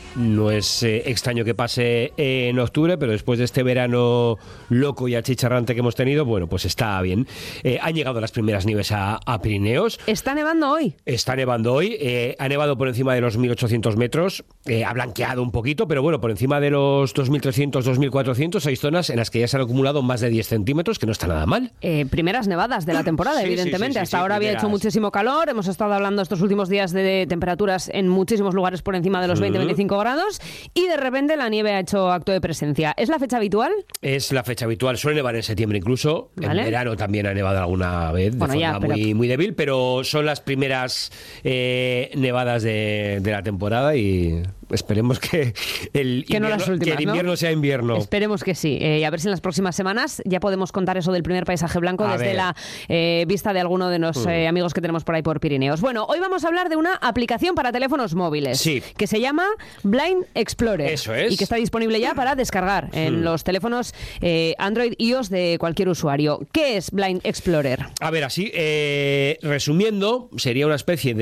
no es eh, extraño que pase eh, en octubre, pero después de este verano loco y achicharrante que hemos tenido, bueno, pues está bien. Eh, han llegado las primeras nieves a, a Pirineos. ¿Está nevando hoy? Está nevando hoy. Eh, ha nevado por encima de los mil ochocientos metros. Eh, ha blanqueado un poquito, pero bueno, por encima de los dos mil trescientos, dos mil cuatrocientos hay zonas en las que ya se han acumulado más de diez centímetros, que no está nada mal. Eh, primeras nevadas de la temporada, Sí, evidentemente. sí, sí, sí, Hasta sí, ahora primeras. había hecho muchísimo calor. Hemos estado hablando estos últimos días de, de temperaturas en muchísimos lugares por encima de los veinte a veinticinco grados. Y de repente la nieve ha hecho acto de presencia. ¿Es la fecha habitual? Es la fecha habitual. Suele nevar en septiembre incluso. Vale. En verano también ha nevado alguna vez de Bueno, forma ya, pero- muy, muy débil, pero son las primeras eh, nevadas de, de la temporada y esperemos que el Que no invierno, las últimas, que el ¿no? invierno sea invierno. Esperemos que sí. Eh, y a ver si en las próximas semanas ya podemos contar eso del primer paisaje blanco A desde ver. la eh, vista de alguno de los Mm. eh, amigos que tenemos por ahí por Pirineos. Bueno, hoy vamos a hablar de una aplicación para teléfonos móviles Sí. que se llama Blind Explorer. Eso es. Y que está disponible ya para descargar en Mm. los teléfonos eh, Android iOS de cualquier usuario. ¿Qué es Blind Explorer? A ver, así, eh, resumiendo, sería una especie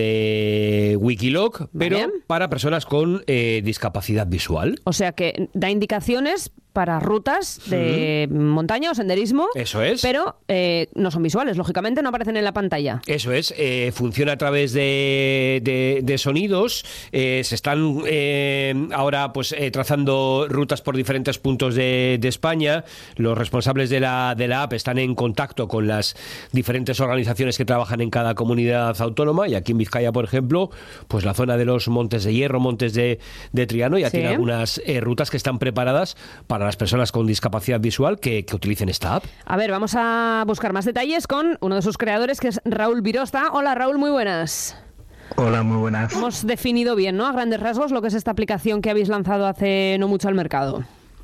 de Wikiloc, pero Vale. para personas con eh, discapacidad visual. O sea que da indicaciones para rutas de montaña o senderismo. Eso es. Pero eh, no son visuales, lógicamente no aparecen en la pantalla. Eso es, eh, funciona a través de, de- de sonidos. Eh, se están eh, ahora pues eh, trazando rutas por diferentes puntos de, de España. Los responsables de la, de la app están en contacto con las diferentes organizaciones que trabajan en cada comunidad autónoma, y aquí en Vizcaya, por ejemplo, pues la zona de los Montes de Hierro, Montes de, de Triano, ya Sí. tiene algunas eh, rutas que están preparadas para las personas con discapacidad visual que, que utilicen esta app. A ver, vamos a buscar más detalles con uno de sus creadores, que es Raúl Virosta. Hola, Raúl, muy buenas. Hola, muy buenas. Hemos definido bien, ¿no? A grandes rasgos lo que es esta aplicación que habéis lanzado hace no mucho al mercado.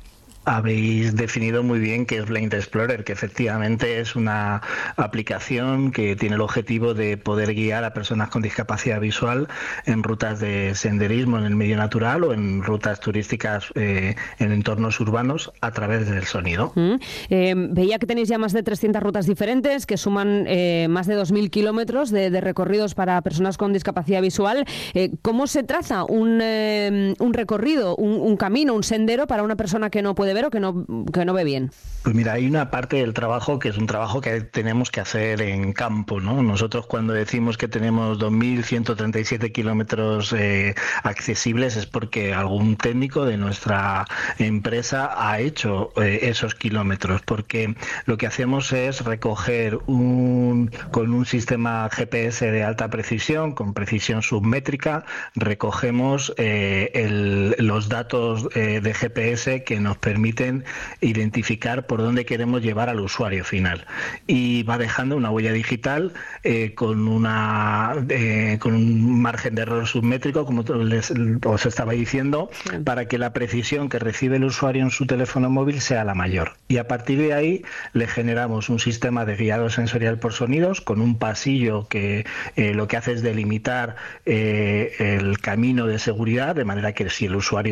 Habéis definido muy bien qué es Blind Explorer, que efectivamente es una aplicación que tiene el objetivo de poder guiar a personas con discapacidad visual en rutas de senderismo en el medio natural o en rutas turísticas eh, en entornos urbanos a través del sonido. Mm. Eh, veía que tenéis ya más de trescientas rutas diferentes que suman eh, más de dos mil kilómetros de, de recorridos para personas con discapacidad visual. Eh, ¿Cómo se traza un, eh, un recorrido, un, un camino, un sendero para una persona que no puede ver o que no, que no ve bien? Pues mira, hay una parte del trabajo que es un trabajo que tenemos que hacer en campo, ¿no? Nosotros cuando decimos que tenemos dos mil ciento treinta y siete kilómetros eh, accesibles es porque algún técnico de nuestra empresa ha hecho eh, esos kilómetros, porque lo que hacemos es recoger un, con un sistema G P S de alta precisión, con precisión submétrica, recogemos eh, el, los datos eh, de G P S que nos permiten identificar por dónde queremos llevar al usuario final, y va dejando una huella digital eh, con una eh, con un margen de error submétrico, como les, os estaba diciendo, sí, para que la precisión que recibe el usuario en su teléfono móvil sea la mayor, y a partir de ahí le generamos un sistema de guiado sensorial por sonidos con un pasillo que eh, lo que hace es delimitar eh, el camino de seguridad, de manera que si el usuario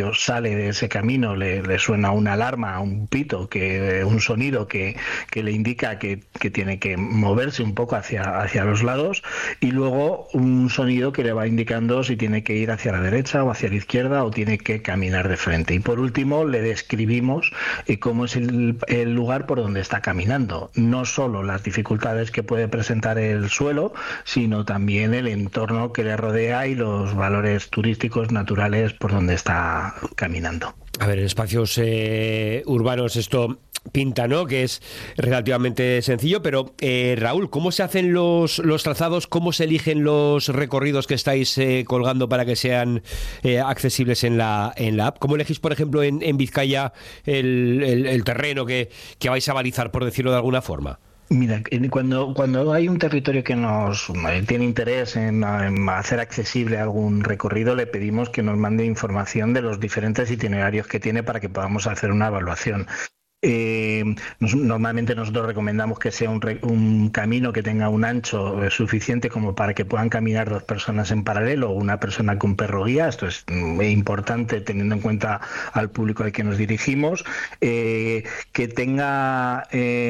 usuario sale de ese camino, le, le suena una alarma, un pito, que un sonido que, que le indica que, que tiene que moverse un poco hacia, hacia los lados, y luego un sonido que le va indicando si tiene que ir hacia la derecha o hacia la izquierda o tiene que caminar de frente. Y por último le describimos eh, cómo es el, el lugar por donde está caminando, no solo las dificultades que puede presentar el suelo, sino también el entorno que le rodea y los valores turísticos naturales por donde está caminando. A ver, en espacios eh, urbanos esto pinta, ¿no?, que es relativamente sencillo, pero eh, Raúl, ¿cómo se hacen los, los trazados? ¿Cómo se eligen los recorridos que estáis eh, colgando para que sean eh, accesibles en la, en la app? ¿Cómo elegís, por ejemplo, en, en Vizcaya el, el, el terreno que, que vais a balizar, por decirlo de alguna forma? Mira, cuando, cuando hay un territorio que nos tiene interés en, en hacer accesible algún recorrido, le pedimos que nos mande información de los diferentes itinerarios que tiene para que podamos hacer una evaluación. Eh, nos, normalmente nosotros recomendamos que sea un, re, un camino que tenga un ancho eh, suficiente como para que puedan caminar dos personas en paralelo o una persona con perro guía. Esto es muy importante teniendo en cuenta al público al que nos dirigimos. Eh, que tenga...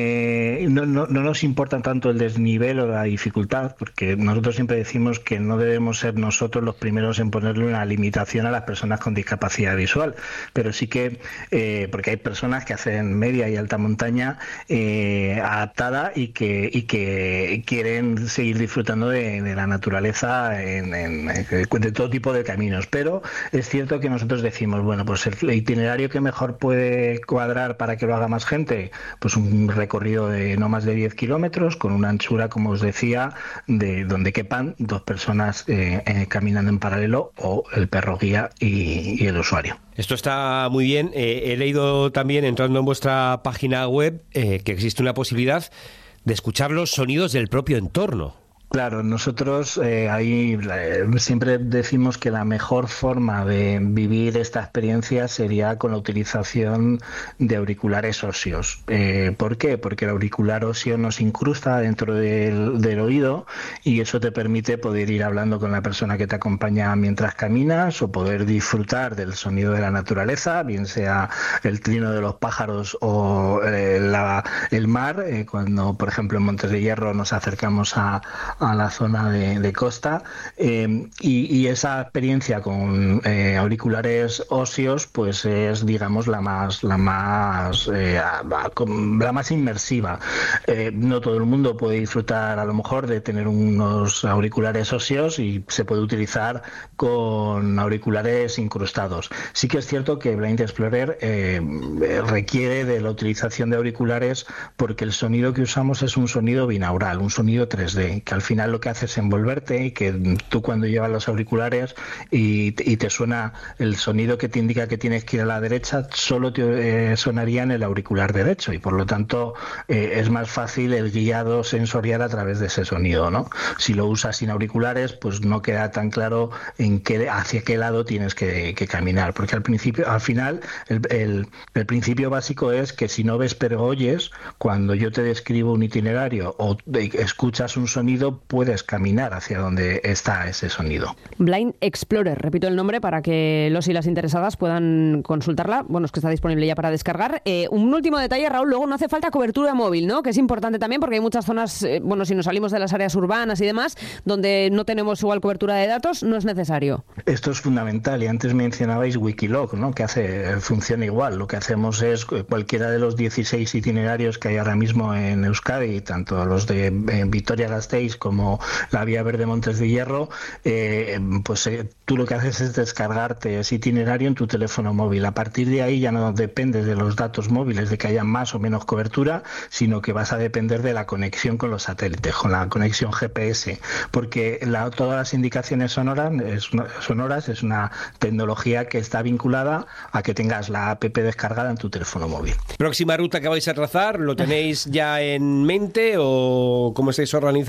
Eh, no, no, no nos importa tanto el desnivel o la dificultad, porque nosotros siempre decimos que no debemos ser nosotros los primeros en ponerle una limitación a las personas con discapacidad visual, pero sí que... Eh, porque hay personas que hacen media y alta montaña eh, adaptada y que y que quieren seguir disfrutando de, de la naturaleza en, en, de todo tipo de caminos, pero es cierto que nosotros decimos, bueno, pues el itinerario que mejor puede cuadrar para que lo haga más gente, pues un recorrido de no más de diez kilómetros con una anchura, como os decía, de donde quepan dos personas eh, eh, caminando en paralelo, o el perro guía y, y el usuario. Esto está muy bien. Eh, he leído también, entrando en vuestra página web, eh, que existe una posibilidad de escuchar los sonidos del propio entorno. Claro, nosotros eh, ahí eh, siempre decimos que la mejor forma de vivir esta experiencia sería con la utilización de auriculares óseos. Eh, ¿Por qué? Porque el auricular óseo nos incrusta dentro del, del oído, y eso te permite poder ir hablando con la persona que te acompaña mientras caminas, o poder disfrutar del sonido de la naturaleza, bien sea el trino de los pájaros o eh, la, el mar. Eh, cuando, por ejemplo, en Montes de Hierro nos acercamos a a la zona de, de costa, eh, y, y esa experiencia con eh, auriculares óseos pues es, digamos, la más la más eh, la más inmersiva. Eh, no todo el mundo puede disfrutar a lo mejor de tener unos auriculares óseos, y se puede utilizar con auriculares incrustados. Sí que es cierto que Blind Explorer eh, requiere de la utilización de auriculares, porque el sonido que usamos es un sonido binaural, un sonido tres D, que al final lo que hace es envolverte, y que tú cuando llevas los auriculares y, y te suena el sonido que te indica que tienes que ir a la derecha, solo te eh, sonaría en el auricular derecho, y por lo tanto eh, es más fácil el guiado sensorial a través de ese sonido, ¿no? Si lo usas sin auriculares, pues no queda tan claro en qué, hacia qué lado tienes que, que caminar, porque al principio, al final, el, el, el principio básico es que si no ves pero oyes, cuando yo te describo un itinerario o escuchas un sonido, puedes caminar hacia donde está ese sonido. Blind Explorer, repito el nombre para que los y las interesadas puedan consultarla. Bueno, es que está disponible ya para descargar. Eh, un último detalle, Raúl, luego no hace falta cobertura móvil, ¿no? Que es importante también, porque hay muchas zonas, eh, bueno, si nos salimos de las áreas urbanas y demás, donde no tenemos igual cobertura de datos, no es necesario. Esto es fundamental, y antes mencionabais Wikiloc, ¿no? Que hace, funciona igual. Lo que hacemos es cualquiera de los dieciséis itinerarios que hay ahora mismo en Euskadi, tanto los de eh, Vitoria-Gasteiz como la Vía Verde Montes de Hierro, eh, pues eh, tú lo que haces es descargarte ese itinerario en tu teléfono móvil. A partir de ahí ya no dependes de los datos móviles, de que haya más o menos cobertura, sino que vas a depender de la conexión con los satélites, con la conexión G P S, porque la, todas las indicaciones sonoras es, una, sonoras es una tecnología que está vinculada a que tengas la app descargada en tu teléfono móvil. ¿Próxima ruta que vais a trazar? ¿Lo tenéis ya en mente o cómo estáis organizados?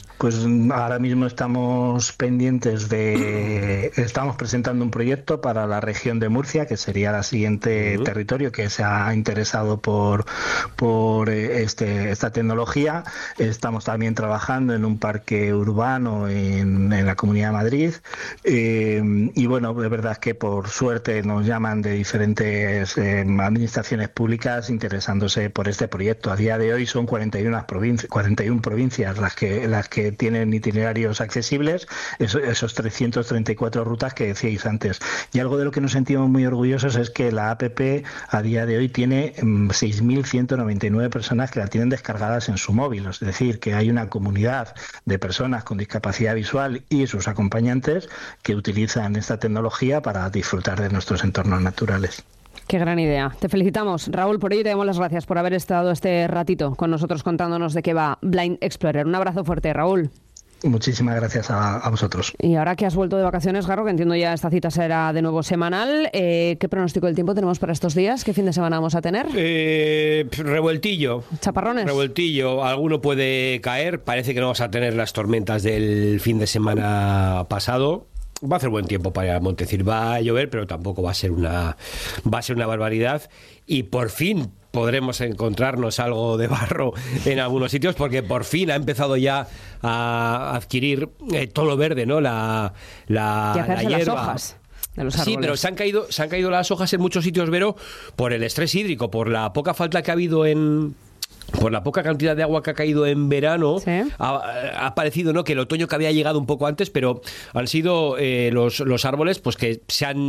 Pues ahora mismo estamos pendientes de... Estamos presentando un proyecto para la región de Murcia, que sería el siguiente uh-huh. territorio que se ha interesado por, por este, esta tecnología. Estamos también trabajando en un parque urbano en, en la Comunidad de Madrid. Eh, y bueno, de verdad que por suerte nos llaman de diferentes eh, administraciones públicas interesándose por este proyecto. A día de hoy son cuarenta y una provincias, cuarenta y una provincias las que, las que tienen itinerarios accesibles, esos, esos trescientas treinta y cuatro rutas que decíais antes. Y algo de lo que nos sentimos muy orgullosos es que la app a día de hoy tiene um, seis mil ciento noventa y nueve personas que la tienen descargadas en su móvil. Es decir, que hay una comunidad de personas con discapacidad visual y sus acompañantes que utilizan esta tecnología para disfrutar de nuestros entornos naturales. Qué gran idea. Te felicitamos, Raúl, por ello y te damos las gracias por haber estado este ratito con nosotros contándonos de qué va Blind Explorer. Un abrazo fuerte, Raúl. Muchísimas gracias a, a vosotros. Y ahora que has vuelto de vacaciones, Garro, que entiendo ya esta cita será de nuevo semanal, eh, ¿qué pronóstico del tiempo tenemos para estos días? ¿Qué fin de semana vamos a tener? Eh, revueltillo. ¿Chaparrones? Revueltillo. Alguno puede caer. Parece que no vamos a tener las tormentas del fin de semana pasado. Va a hacer buen tiempo para ir a Montecir. Va a llover, pero tampoco va a ser una va a ser una barbaridad. Y por fin podremos encontrarnos algo de barro en algunos sitios, porque por fin ha empezado ya a adquirir eh, todo lo verde, ¿no? La, la, y hacerse la hierba. Las hojas de los sí, pero se han caído se han caído las hojas en muchos sitios, Vero, por el estrés hídrico, por la poca falta que ha habido en... Por la poca cantidad de agua que ha caído en verano, ¿sí? ha, ha parecido, ¿no?, que el otoño que había llegado un poco antes, pero han sido eh, los, los árboles pues que se han